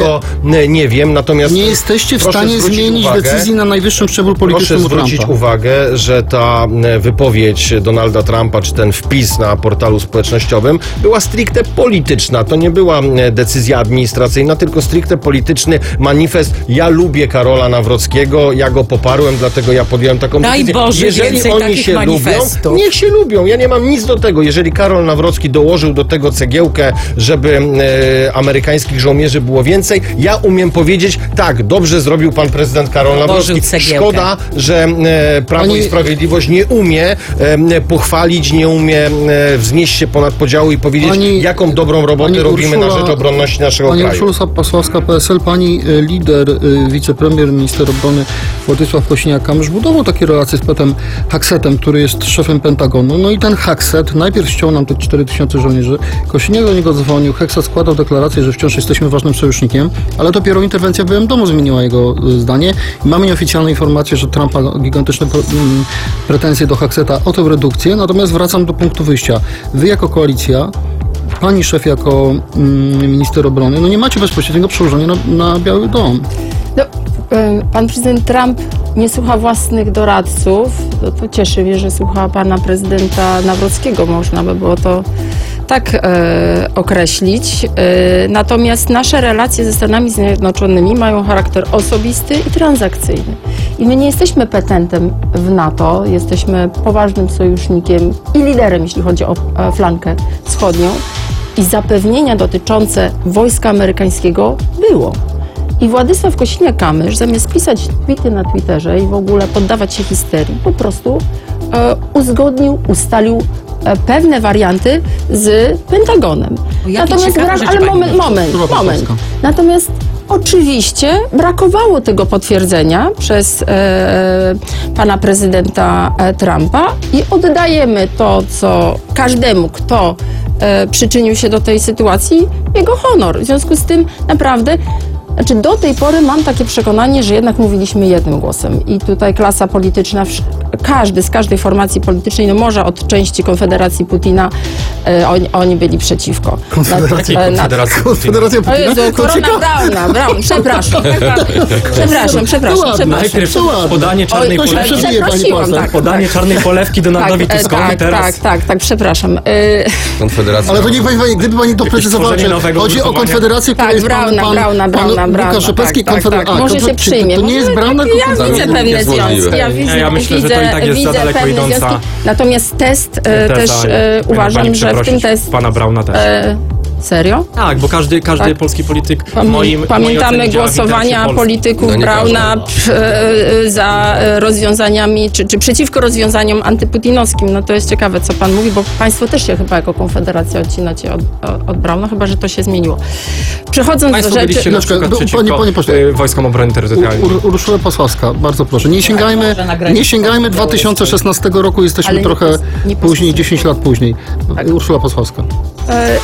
[SPEAKER 7] e, nie wiem, natomiast...
[SPEAKER 4] Nie jesteście w
[SPEAKER 7] proszę
[SPEAKER 4] stanie
[SPEAKER 7] zwrócić
[SPEAKER 4] zmienić
[SPEAKER 7] uwagę,
[SPEAKER 4] decyzji na najwyższym szczeblu politycznym
[SPEAKER 7] Proszę
[SPEAKER 4] u
[SPEAKER 7] zwrócić
[SPEAKER 4] Trumpa.
[SPEAKER 7] uwagę, że ta e, wypowiedź Donalda Trumpa, czy ten wpis na portalu społecznościowym była stricte polityczna. To nie była e, decyzja administracyjna, tylko stricte polityczny manifest. Ja lubię Karola Nawrockiego, ja go poparłem, dlatego ja podjąłem taką
[SPEAKER 6] Daj
[SPEAKER 7] decyzję.
[SPEAKER 6] Boże,
[SPEAKER 7] Jeżeli
[SPEAKER 6] więcej
[SPEAKER 7] oni
[SPEAKER 6] takich
[SPEAKER 7] się
[SPEAKER 6] manifestów.
[SPEAKER 7] lubią, niech się lubią. Ja nie mam nic do tego. Jeżeli Karol Nawrocki dołożył do tego cegiełkę, żeby e, amerykańskich żołnierzy było więcej, ja umiem powiedzieć, tak, dobrze zrobił pan prezydent Karol Nawrocki.
[SPEAKER 6] cegiełkę.
[SPEAKER 7] Szkoda, że e, Prawo
[SPEAKER 4] Pani-
[SPEAKER 7] i Sprawiedliwość nie umie e, pochwalić, nie umie e, wznieść się ponad podziału i powiedzieć,
[SPEAKER 4] Pani-
[SPEAKER 7] jaką dobrą robotę
[SPEAKER 4] Pani
[SPEAKER 7] robimy na
[SPEAKER 4] Urszula-
[SPEAKER 7] rzecz obronności naszego
[SPEAKER 4] Pani
[SPEAKER 7] kraju.
[SPEAKER 4] Urszula Pasławska, P S L, pani y, lider, y, wicepremier, minister obrony Władysław Kosiniak-Kamysz budował takie relacje z Petem Hacksettem, który jest szefem Pentagonu. No i ten Hackset najpierw ściął nam te cztery tysiące żołnierzy. Kosiniak do niego dzwonił, Hackset składał deklarację, że wciąż jesteśmy ważnym sojusznikiem, ale dopiero interwencja w Białym Domu zmieniła jego y, zdanie. I mamy nieoficjalne informacje, że Trumpa gigantyczne pro, mm, pretensje do Hacksetta o tę redukcję. Natomiast wracam do punktu wyjścia. Wy jako koalicja, pani szef jako mm, minister obrony, no nie macie bezpośredniego przełożenia na, na Biały Dom.
[SPEAKER 8] No, ym, pan prezydent Trump nie słucha własnych doradców. To, to cieszy mnie, że słucha pana prezydenta Nawrockiego. Można by było to tak e, określić. E, natomiast nasze relacje ze Stanami Zjednoczonymi mają charakter osobisty i transakcyjny. I my nie jesteśmy petentem w NATO, jesteśmy poważnym sojusznikiem i liderem, jeśli chodzi o e, flankę wschodnią. I zapewnienia dotyczące wojska amerykańskiego było. I Władysław Kosiniak-Kamysz, zamiast pisać tweety na Twitterze i w ogóle poddawać się histerii, po prostu e, uzgodnił, ustalił e, pewne warianty z Pentagonem.
[SPEAKER 6] Jakie ciekawe
[SPEAKER 8] brak,
[SPEAKER 6] rzeczy
[SPEAKER 8] ale
[SPEAKER 6] pani
[SPEAKER 8] moment,
[SPEAKER 6] mówi.
[SPEAKER 8] moment,
[SPEAKER 4] Kurwa
[SPEAKER 8] moment.
[SPEAKER 4] Polska.
[SPEAKER 8] Natomiast oczywiście brakowało tego potwierdzenia przez e, pana prezydenta e, Trumpa i oddajemy to, co każdemu, kto e, przyczynił się do tej sytuacji, jego honor. W związku z tym naprawdę, znaczy do tej pory mam takie przekonanie, że jednak mówiliśmy jednym głosem i tutaj klasa polityczna, wsz- każdy z każdej formacji politycznej, no może od części Konfederacji Putina, e, oni, oni byli przeciwko.
[SPEAKER 4] Konfederacji-
[SPEAKER 8] Na- na-
[SPEAKER 9] Konfederacji
[SPEAKER 4] Konfederacja
[SPEAKER 8] o
[SPEAKER 4] Putina?
[SPEAKER 8] Jezu,
[SPEAKER 4] To
[SPEAKER 8] korona
[SPEAKER 4] ciekawe.
[SPEAKER 8] Brauna, Braun, przepraszam. Przepraszam, przepraszam,
[SPEAKER 4] ładne.
[SPEAKER 8] przepraszam.
[SPEAKER 9] Najpierw
[SPEAKER 4] To ładne.
[SPEAKER 9] podanie czarnej
[SPEAKER 8] Oj,
[SPEAKER 4] to się
[SPEAKER 9] polewki,
[SPEAKER 4] przebije, pani
[SPEAKER 8] przeprosiłam,
[SPEAKER 4] poseł.
[SPEAKER 8] tak.
[SPEAKER 9] podanie czarnej polewki Donaldowi
[SPEAKER 8] Tak, e,
[SPEAKER 9] Tuskowi
[SPEAKER 8] tak,
[SPEAKER 9] teraz.
[SPEAKER 8] tak, tak, tak, przepraszam. E,
[SPEAKER 5] Konfederacja.
[SPEAKER 4] Ale to niech pani, pani gdyby pani to precyzowała,
[SPEAKER 9] tworzenie
[SPEAKER 4] że
[SPEAKER 9] nowego
[SPEAKER 4] chodzi o
[SPEAKER 9] ugrupowania.
[SPEAKER 4] Konfederację, która
[SPEAKER 8] tak,
[SPEAKER 4] jest pan,
[SPEAKER 8] Brauna,
[SPEAKER 4] pan,
[SPEAKER 8] Brauna, Brauna,
[SPEAKER 4] pan
[SPEAKER 8] Brauna.
[SPEAKER 4] Łukasz Rzepecki,
[SPEAKER 8] tak, tak,
[SPEAKER 4] Konfederacja.
[SPEAKER 8] tak. Może się przyjmie.
[SPEAKER 4] To nie jest
[SPEAKER 8] Może-
[SPEAKER 4] Brauna,
[SPEAKER 8] Ja
[SPEAKER 4] tylko
[SPEAKER 8] widzę
[SPEAKER 5] nie
[SPEAKER 8] pewne
[SPEAKER 5] jest możliwe.
[SPEAKER 8] związki. Ja, widzę,
[SPEAKER 9] ja myślę, że to
[SPEAKER 8] widzę,
[SPEAKER 9] i tak jest za
[SPEAKER 8] widzę
[SPEAKER 9] daleko
[SPEAKER 8] pewne
[SPEAKER 9] idąca
[SPEAKER 8] związki. Natomiast test e,
[SPEAKER 9] Teza,
[SPEAKER 8] też e,
[SPEAKER 9] powinna
[SPEAKER 8] uważam,
[SPEAKER 9] pani
[SPEAKER 8] że w tym
[SPEAKER 9] przeprosić
[SPEAKER 8] test...
[SPEAKER 9] pana Brauna też.
[SPEAKER 8] E, serio?
[SPEAKER 9] Tak, bo każdy, każdy
[SPEAKER 8] Tak.
[SPEAKER 9] polski polityk w
[SPEAKER 8] Pamię-
[SPEAKER 9] moim
[SPEAKER 8] Pamiętamy
[SPEAKER 9] mojej ocenie działa w
[SPEAKER 8] głosowania
[SPEAKER 9] interesie Polski.
[SPEAKER 8] polityków
[SPEAKER 5] No nie
[SPEAKER 8] Brauna
[SPEAKER 5] każdy.
[SPEAKER 8] p- e, za e, rozwiązaniami, czy, czy przeciwko rozwiązaniom antyputinowskim. No to jest ciekawe, co pan mówi, bo państwo też się chyba jako Konfederacja odcinacie od, od, od Brauna, chyba że to się zmieniło. Przechodząc
[SPEAKER 9] Państwo
[SPEAKER 8] do rzeczy...
[SPEAKER 9] byliście na
[SPEAKER 4] Chwileczkę,
[SPEAKER 9] przykład
[SPEAKER 4] no,
[SPEAKER 9] przeciwko
[SPEAKER 4] panie- panie pośle.
[SPEAKER 9] y, Wojskom Obrony Terytorialnej.
[SPEAKER 4] Ur, Urszula Pasławska, bardzo proszę. Nie sięgajmy,
[SPEAKER 6] może nagranie
[SPEAKER 4] nie sięgajmy dwa tysiące szesnastego roku, jesteśmy
[SPEAKER 8] Ale nie
[SPEAKER 4] trochę
[SPEAKER 8] pos- nie
[SPEAKER 4] później,
[SPEAKER 8] posłuchaj.
[SPEAKER 4] dziesięć lat później. Urszula Pasławska.
[SPEAKER 8] E,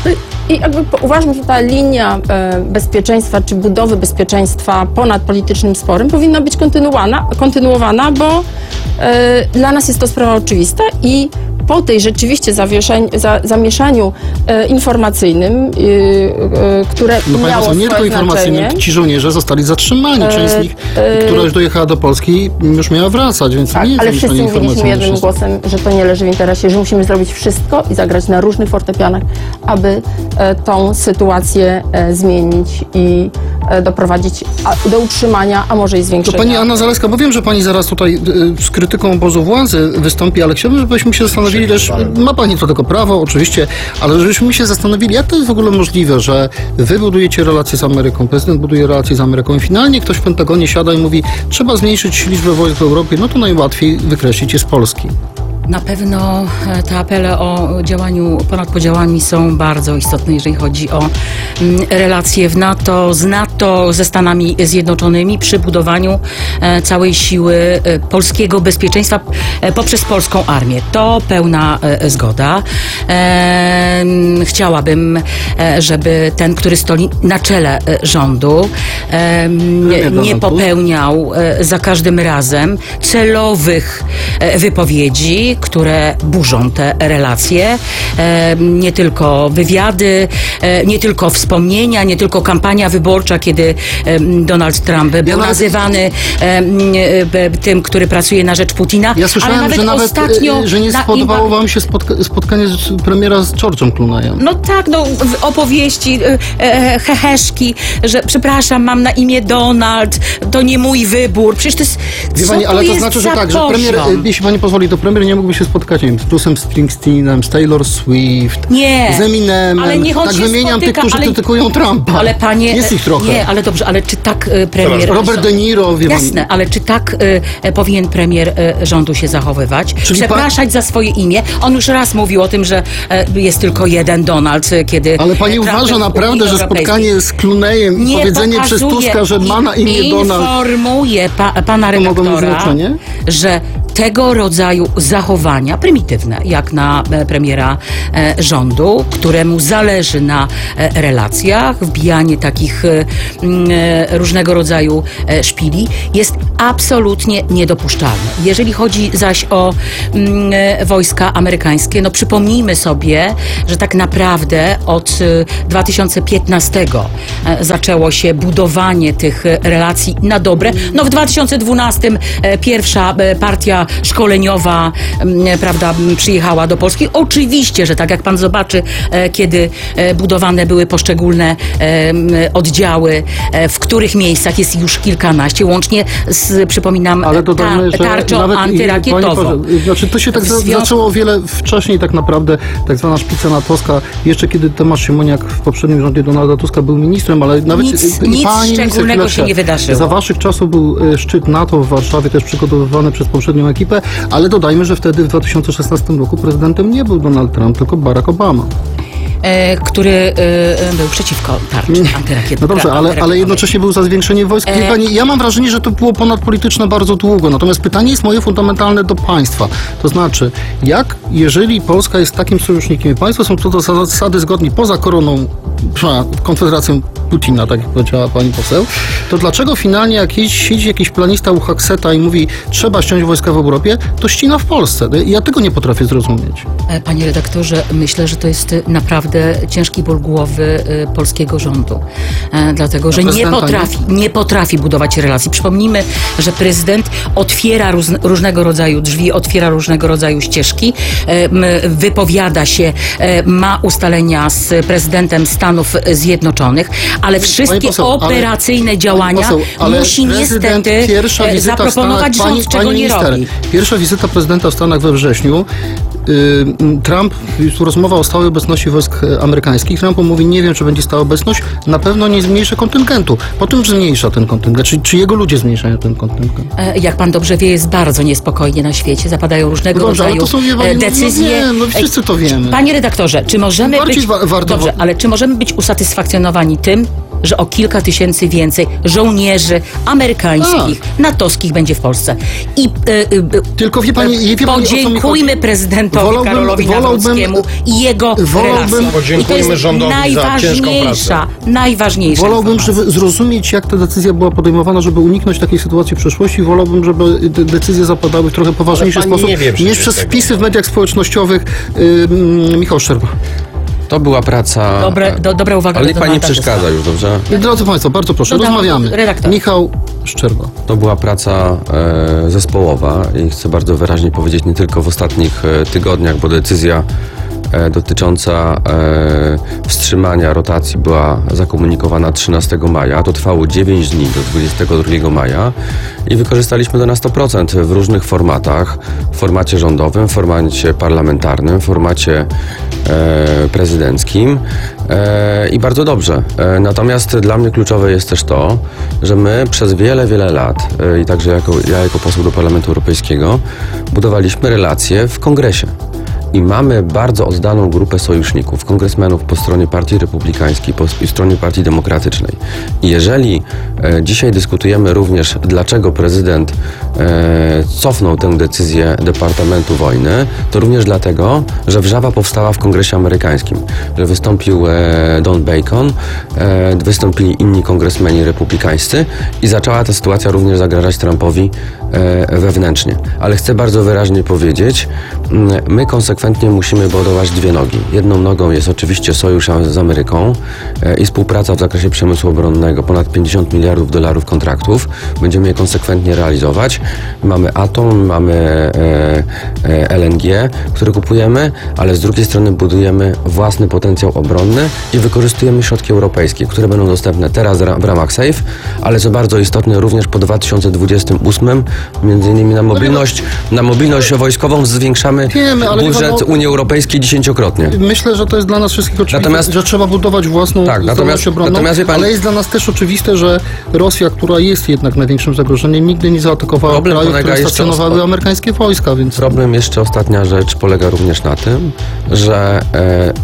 [SPEAKER 8] I jakby po- uważam, że ta linia e, bezpieczeństwa, czy budowy bezpieczeństwa ponad politycznym sporem powinna być kontynuowana, kontynuowana, bo e, dla nas jest to sprawa oczywista i po tej rzeczywiście zawieszeń, za, zamieszaniu e, informacyjnym, e, e, które
[SPEAKER 4] No panie
[SPEAKER 8] miało
[SPEAKER 4] poseł, nie tylko
[SPEAKER 8] swoje
[SPEAKER 4] informacyjnym,
[SPEAKER 8] znaczenie.
[SPEAKER 4] ci żołnierze zostali zatrzymani. Część z nich,
[SPEAKER 8] e,
[SPEAKER 4] która już dojechała do Polski, już miała wracać, więc
[SPEAKER 8] Tak,
[SPEAKER 4] nie jest
[SPEAKER 8] ale
[SPEAKER 4] zamieszanie
[SPEAKER 8] wszyscy mówiliśmy
[SPEAKER 4] informacyjne
[SPEAKER 8] jednym
[SPEAKER 4] wszystkich.
[SPEAKER 8] głosem, że to nie leży w interesie, że musimy zrobić wszystko i zagrać na różnych fortepianach, aby e, tą sytuację e, zmienić i e, doprowadzić a, do utrzymania, a może i
[SPEAKER 4] To
[SPEAKER 8] zwiększenia.
[SPEAKER 4] pani Anna Zalewska, bo wiem, że pani zaraz tutaj y, z krytyką obozu władzy wystąpi, ale chciałbym, żebyśmy się zastanowili też, ma pani do tego prawo oczywiście, ale żebyśmy się zastanowili, jak to jest w ogóle możliwe, że wy budujecie relacje z Ameryką, prezydent buduje relacje z Ameryką i finalnie ktoś w Pentagonie siada i mówi, trzeba zmniejszyć liczbę wojsk w Europie, no to najłatwiej wykreślić je z Polski.
[SPEAKER 6] Na pewno e, te apele o działaniu ponad podziałami są bardzo istotne, jeżeli chodzi o mm, relacje w NATO, z NATO, ze Stanami Zjednoczonymi przy budowaniu e, całej siły e, polskiego bezpieczeństwa e, poprzez polską armię. To pełna e, zgoda. E, m, chciałabym, e, żeby ten, który stoi na czele e, rządu, e, m,
[SPEAKER 4] Premier
[SPEAKER 6] nie
[SPEAKER 4] Donald Tusk.
[SPEAKER 6] popełniał e, za każdym razem celowych e, wypowiedzi, treści, które burzą te relacje. E, nie tylko wywiady, e, nie tylko wspomnienia, nie tylko kampania wyborcza, kiedy e, Donald Trump był
[SPEAKER 4] nawet-
[SPEAKER 6] nazywany e, e, tym, który pracuje na rzecz Putina.
[SPEAKER 4] Ja słyszałem,
[SPEAKER 6] ale nawet
[SPEAKER 4] że nawet
[SPEAKER 6] ostatnio
[SPEAKER 4] e, że nie
[SPEAKER 6] na
[SPEAKER 4] spodobało
[SPEAKER 6] impa-
[SPEAKER 4] wam się spotka- spotkanie z premiera z George'em Clooneyem.
[SPEAKER 6] No tak, no w opowieści, e, e, heheszki, że przepraszam, mam na imię Donald, to nie mój wybór. Przecież to jest.
[SPEAKER 4] Wie
[SPEAKER 6] co
[SPEAKER 4] pani, ale to
[SPEAKER 6] jest
[SPEAKER 4] znaczy, że
[SPEAKER 6] za
[SPEAKER 4] tak, że premier,
[SPEAKER 6] poziom?
[SPEAKER 4] e, jeśli pani pozwoli, to premier nie mógłby się spotkać, nie wiem, z Bruce'em Springsteenem, z Taylor Swift,
[SPEAKER 6] Nie.
[SPEAKER 4] z Eminemem.
[SPEAKER 6] Ale niech on
[SPEAKER 4] tak
[SPEAKER 6] się
[SPEAKER 4] wymieniam
[SPEAKER 6] spotyka,
[SPEAKER 4] tych, którzy
[SPEAKER 6] ale-
[SPEAKER 4] krytykują Trumpa.
[SPEAKER 6] Ale panie.
[SPEAKER 4] Jest ich trochę.
[SPEAKER 6] Nie, ale dobrze, ale czy tak e, premier.
[SPEAKER 4] Robert De Niro, wie pani.
[SPEAKER 6] Jasne, ale czy tak e, powinien premier e, rządu się zachowywać?
[SPEAKER 4] Czyli pa-
[SPEAKER 6] Przepraszać za swoje imię? On już raz mówił o tym, że e, jest tylko jeden Donald, e, kiedy.
[SPEAKER 4] Ale pani
[SPEAKER 6] e, Trump
[SPEAKER 4] uważa
[SPEAKER 6] był w
[SPEAKER 4] naprawdę,
[SPEAKER 6] Unii
[SPEAKER 4] że
[SPEAKER 6] Europejskiej.
[SPEAKER 4] spotkanie z Clooneyem i
[SPEAKER 6] Nie
[SPEAKER 4] powiedzenie
[SPEAKER 6] pokazuje,
[SPEAKER 4] przez Tuska, że ma na imię
[SPEAKER 6] i-
[SPEAKER 4] Donald,
[SPEAKER 6] informuje pa, pana
[SPEAKER 4] To mogło mieć
[SPEAKER 6] redaktora,
[SPEAKER 4] znaczenie?
[SPEAKER 6] że tego rodzaju zachowania, prymitywne, jak na e, premiera e, rządu, któremu zależy na e, relacjach, wbijanie takich e, m, e, różnego rodzaju e, szpili, jest absolutnie niedopuszczalne. Jeżeli chodzi zaś o m, e, wojska amerykańskie, no przypomnijmy sobie, że tak naprawdę od e, dwa tysiące piętnastego e, zaczęło się budowanie tych e, relacji na dobre. No w dwa tysiące dwunastym e, pierwsza e, partia szkoleniowa m, prawda, m, przyjechała do Polski. Oczywiście, że tak jak pan zobaczy, e, kiedy e, budowane były poszczególne e, m, oddziały, e, w których miejscach jest już kilkanaście, łącznie z, przypominam,
[SPEAKER 4] ale dodajmy,
[SPEAKER 6] ta,
[SPEAKER 4] że
[SPEAKER 6] tarczą
[SPEAKER 4] nawet
[SPEAKER 6] antyrakietową.
[SPEAKER 4] Pani powie- znaczy to się tak
[SPEAKER 6] W
[SPEAKER 4] za,
[SPEAKER 6] związku-
[SPEAKER 4] zaczęło o wiele wcześniej tak naprawdę, tak zwana szpica natowska, jeszcze kiedy Tomasz Siemoniak w poprzednim rządzie Donalda Tuska był ministrem, ale nawet
[SPEAKER 6] Nic-
[SPEAKER 4] i
[SPEAKER 6] nic
[SPEAKER 4] pani minister,
[SPEAKER 6] szczególnego
[SPEAKER 4] chwileczkę.
[SPEAKER 6] się nie wydarzyło.
[SPEAKER 4] Za waszych czasów był e, szczyt NATO w Warszawie, też przygotowywany przez poprzednią ekipę, ale dodajmy, że wtedy w dwa tysiące szesnastym roku prezydentem nie był Donald Trump, tylko Barack Obama.
[SPEAKER 6] E, który e, był przeciwko tarczy antyrakietowej.
[SPEAKER 4] No dobrze, ale, ale jednocześnie był za zwiększenie wojsk. Wie
[SPEAKER 6] E-
[SPEAKER 4] pani, ja mam wrażenie, że to było ponadpolityczne bardzo długo. Natomiast pytanie jest moje fundamentalne do państwa. To znaczy, jak, jeżeli Polska jest takim sojusznikiem i państwo są co do zasady zgodni poza koroną, przepraszam, Konfederacją Putina, tak jak powiedziała pani poseł, to dlaczego finalnie jak jeździ- siedzi jakiś planista u Huxeta i mówi, trzeba ściąć wojska w Europie, to ścina w Polsce? Ja tego nie potrafię zrozumieć.
[SPEAKER 6] E, Panie redaktorze, myślę, że to jest e, naprawdę ciężki ból głowy e, polskiego rządu. E, dlatego, że nie
[SPEAKER 4] prezydenta
[SPEAKER 6] potrafi, nie potrafi budować relacji. Przypomnijmy, że prezydent otwiera róz, różnego rodzaju drzwi, otwiera różnego rodzaju ścieżki, e, m, wypowiada się, e, ma ustalenia z prezydentem Stanów Zjednoczonych, ale wszystkie
[SPEAKER 4] poseł, ale-
[SPEAKER 6] operacyjne działania
[SPEAKER 4] Pani poseł, ale
[SPEAKER 6] musi
[SPEAKER 4] prezydent,
[SPEAKER 6] niestety
[SPEAKER 4] pierwsza
[SPEAKER 6] e,
[SPEAKER 4] wizyta w
[SPEAKER 6] zaproponować
[SPEAKER 4] Stanach,
[SPEAKER 6] rząd,
[SPEAKER 4] pani,
[SPEAKER 6] czego
[SPEAKER 4] pani
[SPEAKER 6] nie
[SPEAKER 4] minister,
[SPEAKER 6] robi.
[SPEAKER 4] Pierwsza wizyta prezydenta w Stanach we wrześniu. y, Trump, jest tu rozmowa o stałej obecności wojsk amerykańskich. Trump mówi, nie wiem, czy będzie stała obecność, na pewno nie zmniejszy kontyngentu. Potem zmniejsza ten kontyngent, czy, czy jego ludzie zmniejszają ten kontyngent.
[SPEAKER 6] E, Jak pan dobrze wie, jest bardzo niespokojnie na świecie. Zapadają różnego
[SPEAKER 4] No dobrze, ale
[SPEAKER 6] rodzaju
[SPEAKER 4] to są, wie pani,
[SPEAKER 6] e,
[SPEAKER 4] no- no
[SPEAKER 6] decyzje.
[SPEAKER 4] wiem, no wszyscy to wiemy.
[SPEAKER 6] Panie redaktorze, czy możemy
[SPEAKER 4] Bardziej
[SPEAKER 6] być...
[SPEAKER 4] wa- warto-
[SPEAKER 6] Dobrze, ale czy możemy być usatysfakcjonowani tym, że o kilka tysięcy więcej żołnierzy amerykańskich, natowskich będzie w Polsce? I e, e,
[SPEAKER 4] Tylko wie pani, wie pani, o co mi
[SPEAKER 6] podziękujmy
[SPEAKER 4] chodzi?
[SPEAKER 6] prezydentowi
[SPEAKER 4] Wolałbym-
[SPEAKER 6] Karolowi
[SPEAKER 4] wolałbym-
[SPEAKER 6] Nawrockiemu i jego
[SPEAKER 4] wolałbym-
[SPEAKER 6] relacji. I to
[SPEAKER 7] Podziękujmy
[SPEAKER 6] jest
[SPEAKER 7] rządowi za ciężką
[SPEAKER 6] najważniejsza, najważniejsza
[SPEAKER 4] Wolałbym,
[SPEAKER 6] informacja.
[SPEAKER 4] żeby zrozumieć, jak ta decyzja była podejmowana, żeby uniknąć takiej sytuacji w przyszłości. Wolałbym, żeby de- decyzje zapadały w trochę poważniejszy
[SPEAKER 7] Ale pani
[SPEAKER 4] sposób
[SPEAKER 7] nie wie przecież
[SPEAKER 4] niż przez
[SPEAKER 7] tego.
[SPEAKER 4] wpisy w mediach społecznościowych. Yy, Michał Szczerba.
[SPEAKER 5] To była praca...
[SPEAKER 6] Dobre, do, dobra uwaga
[SPEAKER 5] Ale
[SPEAKER 6] do
[SPEAKER 5] niech pani nie
[SPEAKER 6] Donalda Tuska.
[SPEAKER 5] przeszkadza już, dobrze?
[SPEAKER 4] Drodzy Państwo, bardzo proszę,
[SPEAKER 6] Dodam,
[SPEAKER 4] rozmawiamy.
[SPEAKER 6] redaktor.
[SPEAKER 4] Michał Szczerba.
[SPEAKER 5] To była praca e, zespołowa i chcę bardzo wyraźnie powiedzieć, nie tylko w ostatnich e, tygodniach, bo decyzja e, dotycząca e, wstrzymania rotacji była zakomunikowana trzynastego maja. To trwało dziewięć dni do dwudziestego drugiego maja i wykorzystaliśmy to na sto procent w różnych formatach. W formacie rządowym, w formacie parlamentarnym, w formacie e, prezydenckim e, i bardzo dobrze. E, natomiast dla mnie kluczowe jest też to, że my przez wiele, wiele lat e, i także jako, ja jako poseł do Parlamentu Europejskiego budowaliśmy relacje w Kongresie. i mamy bardzo oddaną grupę sojuszników, kongresmenów po stronie Partii Republikańskiej, po stronie Partii Demokratycznej. I jeżeli e, dzisiaj dyskutujemy również, dlaczego prezydent e, cofnął tę decyzję Departamentu Wojny, to również dlatego, że wrzawa powstała w Kongresie Amerykańskim, że wystąpił e, Don Bacon, e, wystąpili inni kongresmeni republikańscy i zaczęła ta sytuacja również zagrażać Trumpowi e, wewnętrznie. Ale chcę bardzo wyraźnie powiedzieć, my konsekwentnie musimy budować dwie nogi. Jedną nogą jest oczywiście sojusz z Ameryką e, i współpraca w zakresie przemysłu obronnego, ponad pięćdziesiąt miliardów dolarów kontraktów. Będziemy je konsekwentnie realizować. Mamy atom, mamy e, e, L N G, które kupujemy, ale z drugiej strony budujemy własny potencjał obronny i wykorzystujemy środki europejskie, które będą dostępne teraz w ramach SAFE, ale co bardzo istotne również po dwa tysiące dwudziestym ósmym, między innymi na mobilność, na mobilność wojskową zwiększamy
[SPEAKER 4] Wiemy, ale
[SPEAKER 5] budżet
[SPEAKER 4] chyba, no,
[SPEAKER 5] Unii Europejskiej dziesięciokrotnie.
[SPEAKER 4] Myślę, że to jest dla nas wszystkich oczywiste,
[SPEAKER 5] Natomiast-
[SPEAKER 4] że trzeba budować własną
[SPEAKER 5] Tak,
[SPEAKER 4] zdolność
[SPEAKER 5] natomiast-
[SPEAKER 4] obronną,
[SPEAKER 5] natomiast wie pan-
[SPEAKER 4] ale jest dla nas też oczywiste, że Rosja, która jest jednak największym zagrożeniem, nigdy nie zaatakowała
[SPEAKER 5] Problem
[SPEAKER 4] krajów,
[SPEAKER 5] polega
[SPEAKER 4] które
[SPEAKER 5] jeszcze
[SPEAKER 4] stacjonowały
[SPEAKER 5] o-
[SPEAKER 4] amerykańskie wojska, więc...
[SPEAKER 5] Problem, jeszcze ostatnia rzecz, polega również na tym, że e,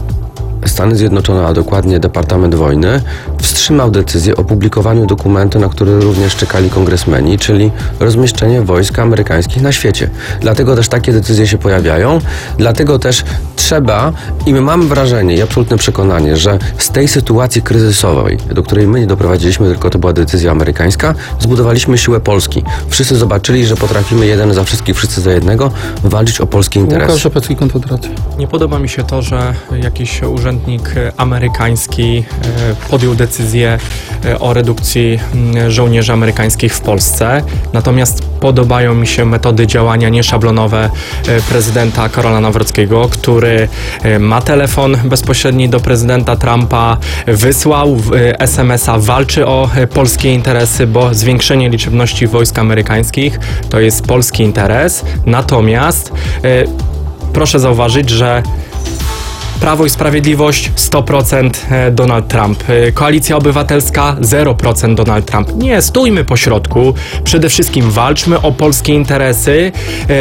[SPEAKER 5] Stany Zjednoczone, a dokładnie Departament Wojny, wstrzymał decyzję o publikowaniu dokumentu, na który również czekali kongresmeni, czyli rozmieszczenie wojsk amerykańskich na świecie. Dlatego też takie decyzje się pojawiają, dlatego też trzeba, i my mamy wrażenie i absolutne przekonanie, że z tej sytuacji kryzysowej, do której my nie doprowadziliśmy, tylko to była decyzja amerykańska, zbudowaliśmy siłę Polski. Wszyscy zobaczyli, że potrafimy jeden za wszystkich, wszyscy za jednego, walczyć o polskie interesy.
[SPEAKER 4] Łukasz Rzepecki, Konfederacja.
[SPEAKER 9] Nie podoba mi się to, że jakiś urzędnik amerykański e, podjął decyzję e, o redukcji m, żołnierzy amerykańskich w Polsce. Natomiast podobają mi się metody działania nieszablonowe e, prezydenta Karola Nawrockiego, który e, ma telefon bezpośredni do prezydenta Trumpa, wysłał e, es em es a, walczy o e, polskie interesy, bo zwiększenie liczebności wojsk amerykańskich to jest polski interes. Natomiast e, proszę zauważyć, że Prawo i Sprawiedliwość sto procent Donald Trump. Koalicja Obywatelska zero procent Donald Trump. Nie, stójmy po środku. Przede wszystkim walczmy o polskie interesy.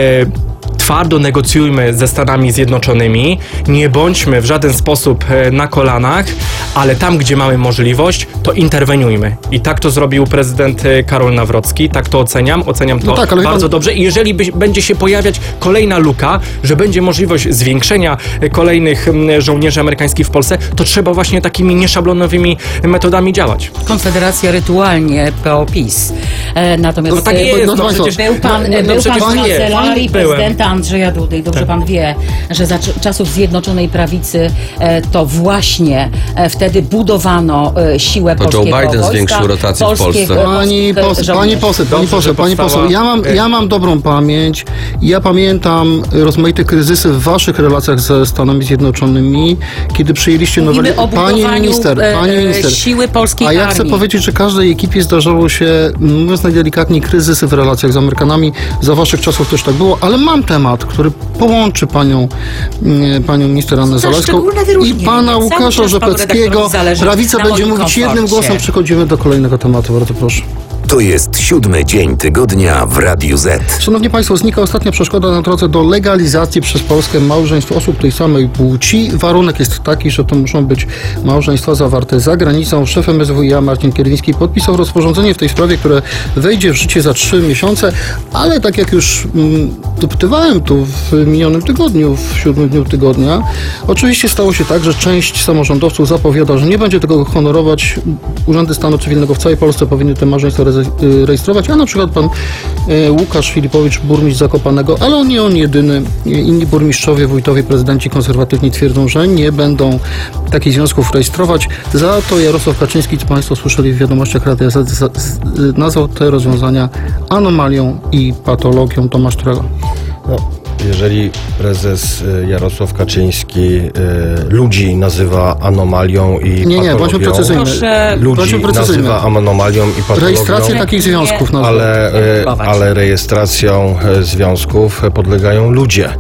[SPEAKER 9] E, Twardo negocjujmy ze Stanami Zjednoczonymi, nie bądźmy w żaden sposób e, na kolanach, ale tam, gdzie mamy możliwość, to interweniujmy. I tak to zrobił prezydent e, Karol Nawrocki, tak to oceniam, oceniam to
[SPEAKER 4] No tak, ale
[SPEAKER 9] bardzo
[SPEAKER 4] pan-
[SPEAKER 9] dobrze. I jeżeli by, będzie się pojawiać kolejna luka, że będzie możliwość zwiększenia e, kolejnych m, żołnierzy amerykańskich w Polsce, to trzeba właśnie takimi nieszablonowymi metodami działać.
[SPEAKER 6] Konfederacja rytualnie P O PiS. E, natomiast
[SPEAKER 9] No tak
[SPEAKER 6] e,
[SPEAKER 9] jest,
[SPEAKER 4] no
[SPEAKER 9] no
[SPEAKER 4] państwo,
[SPEAKER 9] przecież...
[SPEAKER 6] Był pan,
[SPEAKER 9] no, no,
[SPEAKER 6] był
[SPEAKER 9] przecież
[SPEAKER 6] pan w
[SPEAKER 9] nie,
[SPEAKER 6] kancelarii
[SPEAKER 9] byłem.
[SPEAKER 6] prezydenta Andrzeja Dudy i dobrze
[SPEAKER 9] Tak.
[SPEAKER 6] pan wie, że za cz- czasów Zjednoczonej Prawicy e, to właśnie e, wtedy budowano e, siłę
[SPEAKER 5] To Joe
[SPEAKER 6] polskiego
[SPEAKER 5] Biden
[SPEAKER 6] wojska,
[SPEAKER 5] zwiększył rotację w
[SPEAKER 6] polskich,
[SPEAKER 5] Polsce.
[SPEAKER 4] Pani
[SPEAKER 6] polskich
[SPEAKER 4] poseł,
[SPEAKER 6] żołnierzy.
[SPEAKER 4] pani poseł, pani
[SPEAKER 9] Dobrze,
[SPEAKER 4] poseł,
[SPEAKER 9] że
[SPEAKER 4] pani
[SPEAKER 9] powstała-
[SPEAKER 4] poseł, ja mam, ja mam dobrą pamięć. Ja pamiętam rozmaite kryzysy w waszych relacjach ze Stanami Zjednoczonymi, kiedy przyjęliście
[SPEAKER 6] Mówimy
[SPEAKER 4] noweli...
[SPEAKER 6] o
[SPEAKER 4] Pani
[SPEAKER 6] budowaniu,
[SPEAKER 4] minister,
[SPEAKER 6] e,
[SPEAKER 4] pani minister.
[SPEAKER 6] siły polskiej
[SPEAKER 4] A ja
[SPEAKER 6] armii.
[SPEAKER 4] chcę powiedzieć, że każdej ekipie zdarzało się, mówiąc najdelikatniej, kryzysy w relacjach z Amerykanami. Za waszych czasów też tak było, ale mam temat, który połączy panią, mm, panią minister Annę
[SPEAKER 6] Za
[SPEAKER 4] Zalewską
[SPEAKER 6] szczególne
[SPEAKER 4] i
[SPEAKER 6] wyróżnienie.
[SPEAKER 4] pana
[SPEAKER 6] Cały
[SPEAKER 4] Łukasza
[SPEAKER 6] czas panu
[SPEAKER 4] Rzepeckiego.
[SPEAKER 6] redaktorowi zależy
[SPEAKER 4] Prawica
[SPEAKER 6] na
[SPEAKER 4] będzie
[SPEAKER 6] moim
[SPEAKER 4] mówić jednym
[SPEAKER 6] komforcie.
[SPEAKER 4] głosem. Przechodzimy do kolejnego tematu. Bardzo proszę.
[SPEAKER 2] To jest siódmy dzień tygodnia w Radiu Z.
[SPEAKER 4] Szanowni Państwo, znika ostatnia przeszkoda na drodze do legalizacji przez Polskę małżeństw osób tej samej płci. Warunek jest taki, że to muszą być małżeństwa zawarte za granicą. Szef M S W i A Marcin Kierwiński podpisał rozporządzenie w tej sprawie, które wejdzie w życie za trzy miesiące, ale tak jak już mm, dopytywałem tu w minionym tygodniu, w siódmym dniu tygodnia, oczywiście stało się tak, że część samorządowców zapowiada, że nie będzie tego honorować. Urzędy stanu cywilnego w całej Polsce powinny te małżeństwa re- rejestrować, a na przykład pan e, Łukasz Filipowicz, burmistrz Zakopanego, ale on nie on jedyny. Inni burmistrzowie, wójtowie, prezydenci konserwatywni twierdzą, że nie będą takich związków rejestrować. Za to Jarosław Kaczyński, co Państwo słyszeli w wiadomościach Radia Z, z, z, nazwał te rozwiązania anomalią i patologią. Tomasz Trela.
[SPEAKER 7] No, jeżeli prezes y, Jarosław Kaczyński y, ludzi nazywa anomalią i
[SPEAKER 4] Nie, nie,
[SPEAKER 7] patologią,
[SPEAKER 4] bądźmy precyzyjni.
[SPEAKER 6] Proszę,
[SPEAKER 7] ludzi
[SPEAKER 4] Bądźmy precyzyjni.
[SPEAKER 7] nazywa anomalią i patologią,
[SPEAKER 4] Rejestrację takich związków nazwał.
[SPEAKER 7] ale, y,
[SPEAKER 6] Chować.
[SPEAKER 7] ale rejestracją y, związków y, podlegają ludzie.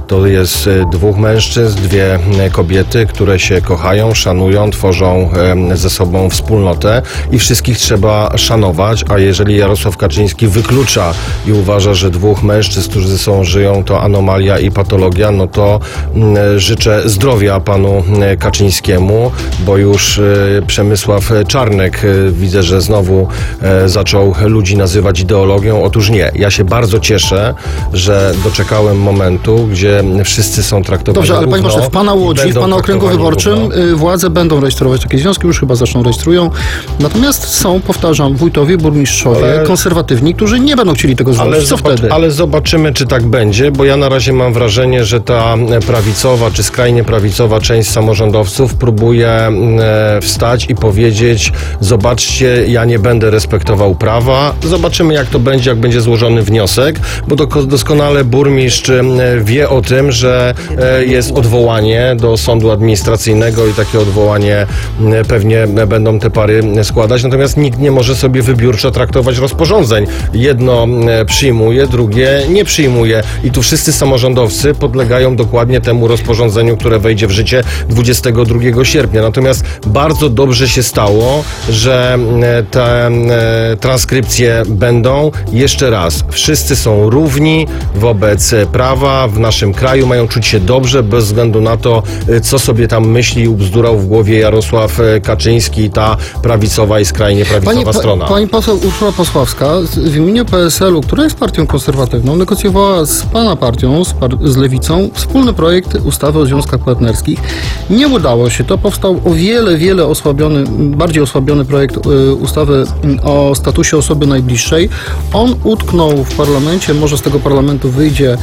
[SPEAKER 7] To jest e, dwóch mężczyzn, dwie e, kobiety, które się kochają, szanują, tworzą e, ze sobą wspólnotę i wszystkich trzeba szanować, a jeżeli Jarosław Kaczyński wyklucza i uważa, że dwóch mężczyzn, którzy ze sobą żyją, to anomalia i patologia, no to m, życzę zdrowia panu e, Kaczyńskiemu, bo już e, Przemysław Czarnek e, widzę, że znowu e, zaczął ludzi nazywać ideologią. Otóż nie. Ja się bardzo cieszę, że doczekałem momentu, gdzie wszyscy są traktowani
[SPEAKER 4] Dobrze, ale panie
[SPEAKER 7] równo
[SPEAKER 4] pośle, w pana
[SPEAKER 7] i
[SPEAKER 4] Łodzi, w
[SPEAKER 7] będą
[SPEAKER 4] pana okręgu
[SPEAKER 7] traktowani
[SPEAKER 4] wyborczym
[SPEAKER 7] równo.
[SPEAKER 4] y, władze będą rejestrować takie związki, już chyba zaczną rejestrują. Natomiast są, powtarzam, wójtowie, burmistrzowie,
[SPEAKER 7] Ale-
[SPEAKER 4] konserwatywni, którzy nie będą chcieli tego zrobić.
[SPEAKER 7] Ale,
[SPEAKER 4] Co
[SPEAKER 7] zobacz,
[SPEAKER 4] wtedy?
[SPEAKER 7] ale zobaczymy, czy tak będzie, bo ja na razie mam wrażenie, że ta e, prawicowa czy skrajnie prawicowa część samorządowców próbuje e, wstać i powiedzieć: zobaczcie, ja nie będę respektował prawa. Zobaczymy, jak to będzie, jak będzie złożony wniosek, bo do, doskonale burmistrz e, wie o tym, że e, jest odwołanie do sądu administracyjnego i takie odwołanie e, pewnie będą te pary składać, natomiast nikt nie może sobie wybiórczo traktować rozporządzeń. Jedno e, przyjmuje, drugie nie przyjmuje i tu wszyscy samorządowcy podlegają dokładnie temu rozporządzeniu, które wejdzie w życie dwudziestego drugiego sierpnia. Natomiast bardzo dobrze się stało, że e, te e, transkrypcje będą. Jeszcze raz, wszyscy są równi wobec prawa w naszym kraju, mają czuć się dobrze bez względu na to, e, co sobie tam myśli i ubzdurał w głowie Jarosław e, Kaczyński i ta prawicowa i skrajnie prawicowa
[SPEAKER 4] Pani,
[SPEAKER 7] strona.
[SPEAKER 4] pa, pani poseł Urszula Pasławska z- w imieniu P S L u, która jest partią konserwatywną, negocjowała z pana partią, z, par, z Lewicą, wspólny projekt ustawy o związkach partnerskich. Nie udało się. To powstał o wiele, wiele osłabiony, bardziej osłabiony projekt y, ustawy y, o statusie osoby najbliższej. On utknął w parlamencie, może z tego parlamentu wyjdzie.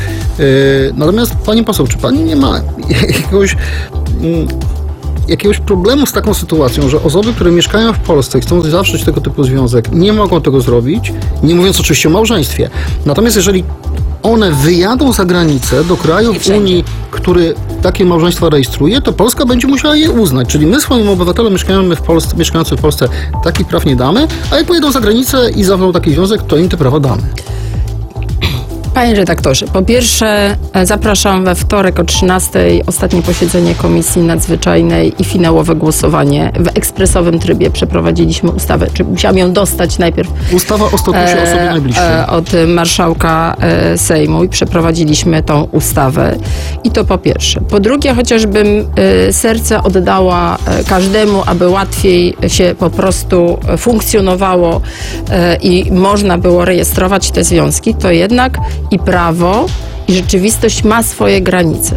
[SPEAKER 4] Y, natomiast pani poseł, czy pani nie ma jakiegoś... Y, jakiegoś problemu z taką sytuacją, że osoby, które mieszkają w Polsce i chcą zawrzeć tego typu związek, nie mogą tego zrobić, nie mówiąc oczywiście o małżeństwie. Natomiast jeżeli one wyjadą za granicę do kraju w Unii, który takie małżeństwa rejestruje, to Polska będzie musiała je uznać. Czyli my swoim obywatelom mieszkającym w Polsce, mieszkającym w Polsce takich praw nie damy, a jak pojedą za granicę i zawrą taki związek, to im te prawa damy.
[SPEAKER 8] Panie redaktorze, po pierwsze e, zapraszam we wtorek o trzynastej ostatnie posiedzenie Komisji Nadzwyczajnej i finałowe głosowanie. W ekspresowym trybie przeprowadziliśmy ustawę. Czy musiałam ją dostać najpierw
[SPEAKER 4] Ustawa o statusie osoby najbliższej.
[SPEAKER 8] e, od marszałka e, Sejmu i przeprowadziliśmy tą ustawę. I to po pierwsze. Po drugie, chociażbym e, serce oddała e, każdemu, aby łatwiej się po prostu funkcjonowało e, i można było rejestrować te związki, to jednak i prawo, i rzeczywistość ma swoje granice.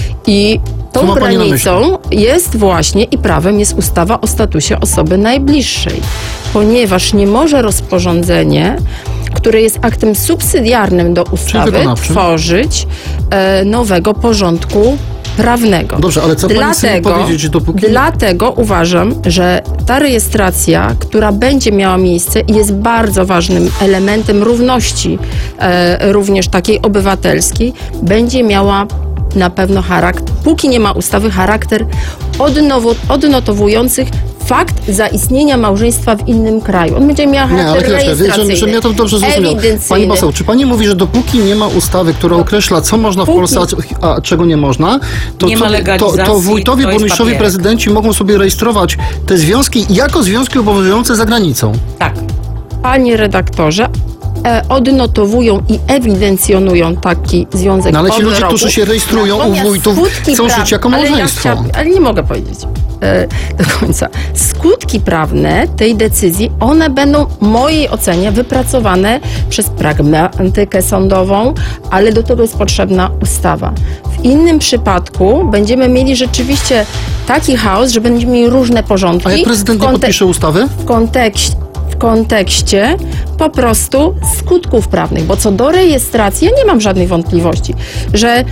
[SPEAKER 8] I
[SPEAKER 4] Co
[SPEAKER 8] tą
[SPEAKER 4] ma pani na
[SPEAKER 8] granicą jest właśnie i prawem jest ustawa o statusie osoby najbliższej, ponieważ nie może rozporządzenie, które jest aktem subsydiarnym do ustawy,
[SPEAKER 4] wykonawczym.
[SPEAKER 8] tworzyć e, nowego porządku prawnego.
[SPEAKER 4] Dobrze, ale co pani chce mi powiedzieć, że dopóki...
[SPEAKER 8] Dlatego uważam, że ta rejestracja, która będzie miała miejsce i jest bardzo ważnym elementem równości, e, również takiej obywatelskiej, będzie miała na pewno charakter, póki nie ma ustawy, charakter odnowo, odnotowujących fakt zaistnienia małżeństwa w innym kraju. On będzie miał
[SPEAKER 4] Nie, ale
[SPEAKER 8] charakter
[SPEAKER 4] chwileczkę, wie,
[SPEAKER 8] rejestracyjny,
[SPEAKER 4] że, że mnie to dobrze zrozumiał.
[SPEAKER 8] ewidencyjny.
[SPEAKER 4] Pani poseł, czy pani mówi, że dopóki nie ma ustawy, która określa, co można w
[SPEAKER 8] Póki-
[SPEAKER 4] Polsce, a, co- a czego nie można, to,
[SPEAKER 6] Nie ma
[SPEAKER 4] co- to,
[SPEAKER 6] legalizacji,
[SPEAKER 4] to wójtowie,
[SPEAKER 6] to jest
[SPEAKER 4] burmistrzowie,
[SPEAKER 6] papierek.
[SPEAKER 4] prezydenci mogą sobie rejestrować te związki jako związki obowiązujące za granicą.
[SPEAKER 6] Tak.
[SPEAKER 8] Panie redaktorze, e, odnotowują i ewidencjonują taki związek
[SPEAKER 4] No ale ci
[SPEAKER 8] od
[SPEAKER 4] ludzie,
[SPEAKER 8] roku.
[SPEAKER 4] którzy się rejestrują u
[SPEAKER 8] Natomiast
[SPEAKER 4] wójtów,
[SPEAKER 8] skutki
[SPEAKER 4] chcą
[SPEAKER 8] pra-
[SPEAKER 4] żyć jako
[SPEAKER 8] ale ja
[SPEAKER 4] małżeństwo.
[SPEAKER 8] chciałam- Ale nie mogę powiedzieć e, do końca. Skutki prawne tej decyzji, one będą w mojej ocenie wypracowane przez pragmatykę sądową, ale do tego jest potrzebna ustawa. W innym przypadku będziemy mieli rzeczywiście taki chaos, że będziemy mieli różne porządki.
[SPEAKER 4] A jak prezydent
[SPEAKER 8] w
[SPEAKER 4] nie
[SPEAKER 8] konte-
[SPEAKER 4] podpisze ustawy?
[SPEAKER 8] w kontekście, w kontekście po prostu skutków prawnych, bo co do rejestracji, ja nie mam żadnych wątpliwości, że, e,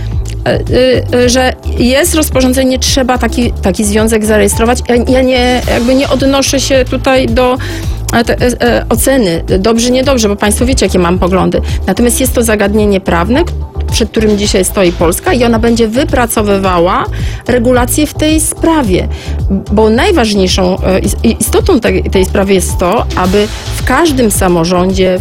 [SPEAKER 8] e, że jest rozporządzenie, trzeba taki, taki związek zarejestrować. Ja, ja nie, jakby nie odnoszę się tutaj do e, te, e, oceny, dobrze, niedobrze, bo państwo wiecie, jakie mam poglądy. Natomiast jest to zagadnienie prawne, przed którym dzisiaj stoi Polska i ona będzie wypracowywała regulacje w tej sprawie. Bo najważniejszą e, is- istotą tej, tej sprawy jest to, aby w każdym samorządzie, w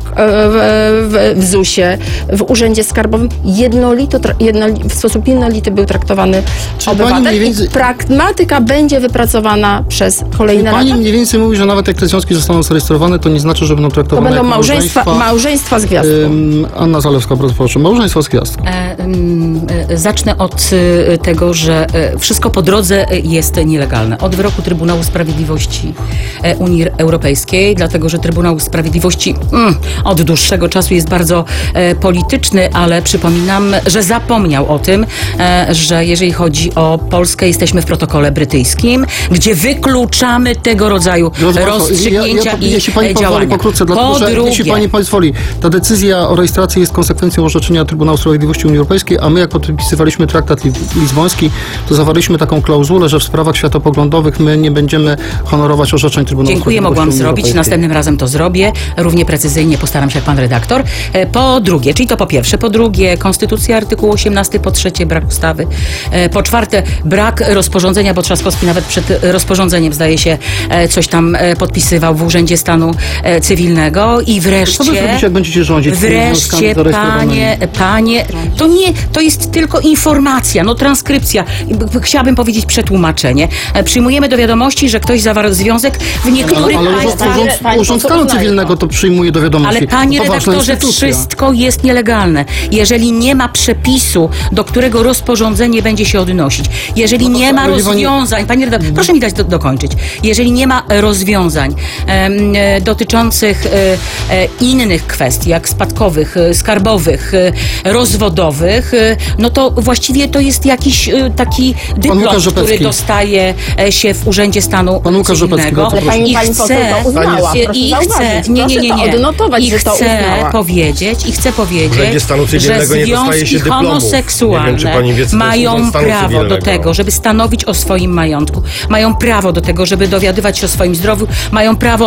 [SPEAKER 8] w, w zusie, w Urzędzie Skarbowym jednolito, tra- jednoli, w sposób jednolity był traktowany
[SPEAKER 4] Czyli pani
[SPEAKER 8] obywatel
[SPEAKER 4] mniej więcej-
[SPEAKER 8] i pragmatyka będzie wypracowana przez kolejne
[SPEAKER 4] Pani
[SPEAKER 8] lata.
[SPEAKER 4] mniej więcej mówi, że nawet jak te związki zostaną zarejestrowane, to nie znaczy, że będą
[SPEAKER 8] To
[SPEAKER 4] traktowane
[SPEAKER 8] będą
[SPEAKER 4] jako
[SPEAKER 8] małżeństwa, małżeństwa z gwiazdką.
[SPEAKER 4] Ym, Anna Zalewska, bardzo proszę. Małżeństwo z gwiazdką.
[SPEAKER 6] E, mm, e, Zacznę od e, tego, że e, wszystko po drodze e, jest nielegalne. Od wyroku Trybunału Sprawiedliwości e, Unii Europejskiej, dlatego że Trybunał Sprawiedliwości mm, od dłuższego czasu jest bardzo e, polityczny, ale przypominam, że zapomniał o tym, e, że jeżeli chodzi o Polskę, jesteśmy w protokole brytyjskim, gdzie wykluczamy tego rodzaju
[SPEAKER 4] Drodzy państwo,
[SPEAKER 6] rozstrzygnięcia
[SPEAKER 4] ja, ja,
[SPEAKER 6] i
[SPEAKER 4] jeśli pani
[SPEAKER 6] e,
[SPEAKER 4] pozwoli
[SPEAKER 6] działania.
[SPEAKER 4] pokrótce, dlatego
[SPEAKER 6] Po
[SPEAKER 4] że
[SPEAKER 6] drugie,
[SPEAKER 4] jeśli pani pozwoli, ta decyzja o rejestracji jest konsekwencją orzeczenia Trybunału Sprawiedliwości Unii Europejskiej, a my jak podpisywaliśmy traktat li- lizboński, to zawarliśmy taką klauzulę, że w sprawach światopoglądowych my nie będziemy honorować orzeczeń Trybunału
[SPEAKER 6] Dziękuję,
[SPEAKER 4] Sprawiedliwości
[SPEAKER 6] mogłam
[SPEAKER 4] Unii
[SPEAKER 6] zrobić.
[SPEAKER 4] Europejskiej.
[SPEAKER 6] Następnym razem to zrobię. Równie precyzyjnie postaram się jak pan redaktor. E, Po drugie, czyli to po pierwsze. Po drugie, konstytucja, artykuł osiemnasty. Po trzecie, brak ustawy. E, Po czwarte, brak rozporządzenia, bo Trzaskowski nawet przed rozporządzeniem, zdaje się, e, coś tam e, podpisywał w Urzędzie Stanu e, Cywilnego. I
[SPEAKER 4] Co wy
[SPEAKER 6] wreszcie...
[SPEAKER 4] zrobicie, jak będziecie rządzić? z tymi związkami
[SPEAKER 6] Wreszcie,
[SPEAKER 4] zarejestrowanymi?
[SPEAKER 6] panie, panie, to nie, to jest tylko informacja, no transkrypcja. B- b- Chciałabym powiedzieć przetłumaczenie. E, Przyjmujemy do wiadomości, że ktoś zawarł związek w niektórych
[SPEAKER 4] Ale, ale
[SPEAKER 6] państwach.
[SPEAKER 4] urząd,
[SPEAKER 8] Pani
[SPEAKER 4] urząd
[SPEAKER 8] poseł
[SPEAKER 4] Stanu
[SPEAKER 8] uznaje
[SPEAKER 4] Cywilnego to przyjmuje do wiadomości.
[SPEAKER 6] Ale panie
[SPEAKER 4] To ważna
[SPEAKER 6] redaktorze,
[SPEAKER 4] instytucja.
[SPEAKER 6] wszystko jest nielegalne. Jeżeli nie ma przepisu, do którego rozporządzenie będzie się odnosić, jeżeli
[SPEAKER 4] No to
[SPEAKER 6] nie ma
[SPEAKER 4] ale wie pani-
[SPEAKER 6] rozwiązań, panie redaktorze, proszę mi dać do, dokończyć, jeżeli nie ma rozwiązań em, e, dotyczących e, e, innych kwestii, jak spadkowych, e, skarbowych, e, rozwodowych, e, no to właściwie to jest jakiś e, taki dyplom,
[SPEAKER 4] Łukasz
[SPEAKER 6] który
[SPEAKER 4] Rzepecki.
[SPEAKER 6] dostaje e, się w Urzędzie Stanu
[SPEAKER 4] Pan Łukasz Rzepecki,
[SPEAKER 6] Cywilnego.
[SPEAKER 4] bardzo
[SPEAKER 8] Ale pani,
[SPEAKER 6] I
[SPEAKER 8] pani poseł
[SPEAKER 6] chcę-
[SPEAKER 8] to uznała,
[SPEAKER 6] i-
[SPEAKER 8] proszę
[SPEAKER 6] i
[SPEAKER 8] zauważyć.
[SPEAKER 6] chcę, nie, nie, nie,
[SPEAKER 8] Proszę
[SPEAKER 6] nie.
[SPEAKER 8] to odnotować,
[SPEAKER 6] I
[SPEAKER 8] że to
[SPEAKER 6] chcę
[SPEAKER 8] uznała.
[SPEAKER 6] powiedzieć, i chcę
[SPEAKER 7] W
[SPEAKER 6] powiedzieć,
[SPEAKER 7] Urzędzie Stanu
[SPEAKER 6] że
[SPEAKER 7] Cywilnego nie dostaje się
[SPEAKER 6] związki
[SPEAKER 7] dyplomów.
[SPEAKER 6] homoseksualne
[SPEAKER 7] Nie wiem, czy pani wie, co to jest
[SPEAKER 6] mają
[SPEAKER 7] Urząd Stanu
[SPEAKER 6] prawo do
[SPEAKER 7] Cywilnego.
[SPEAKER 6] tego, żeby stanowić o swoim majątku, mają prawo do tego, żeby dowiadywać się o swoim zdrowiu, mają prawo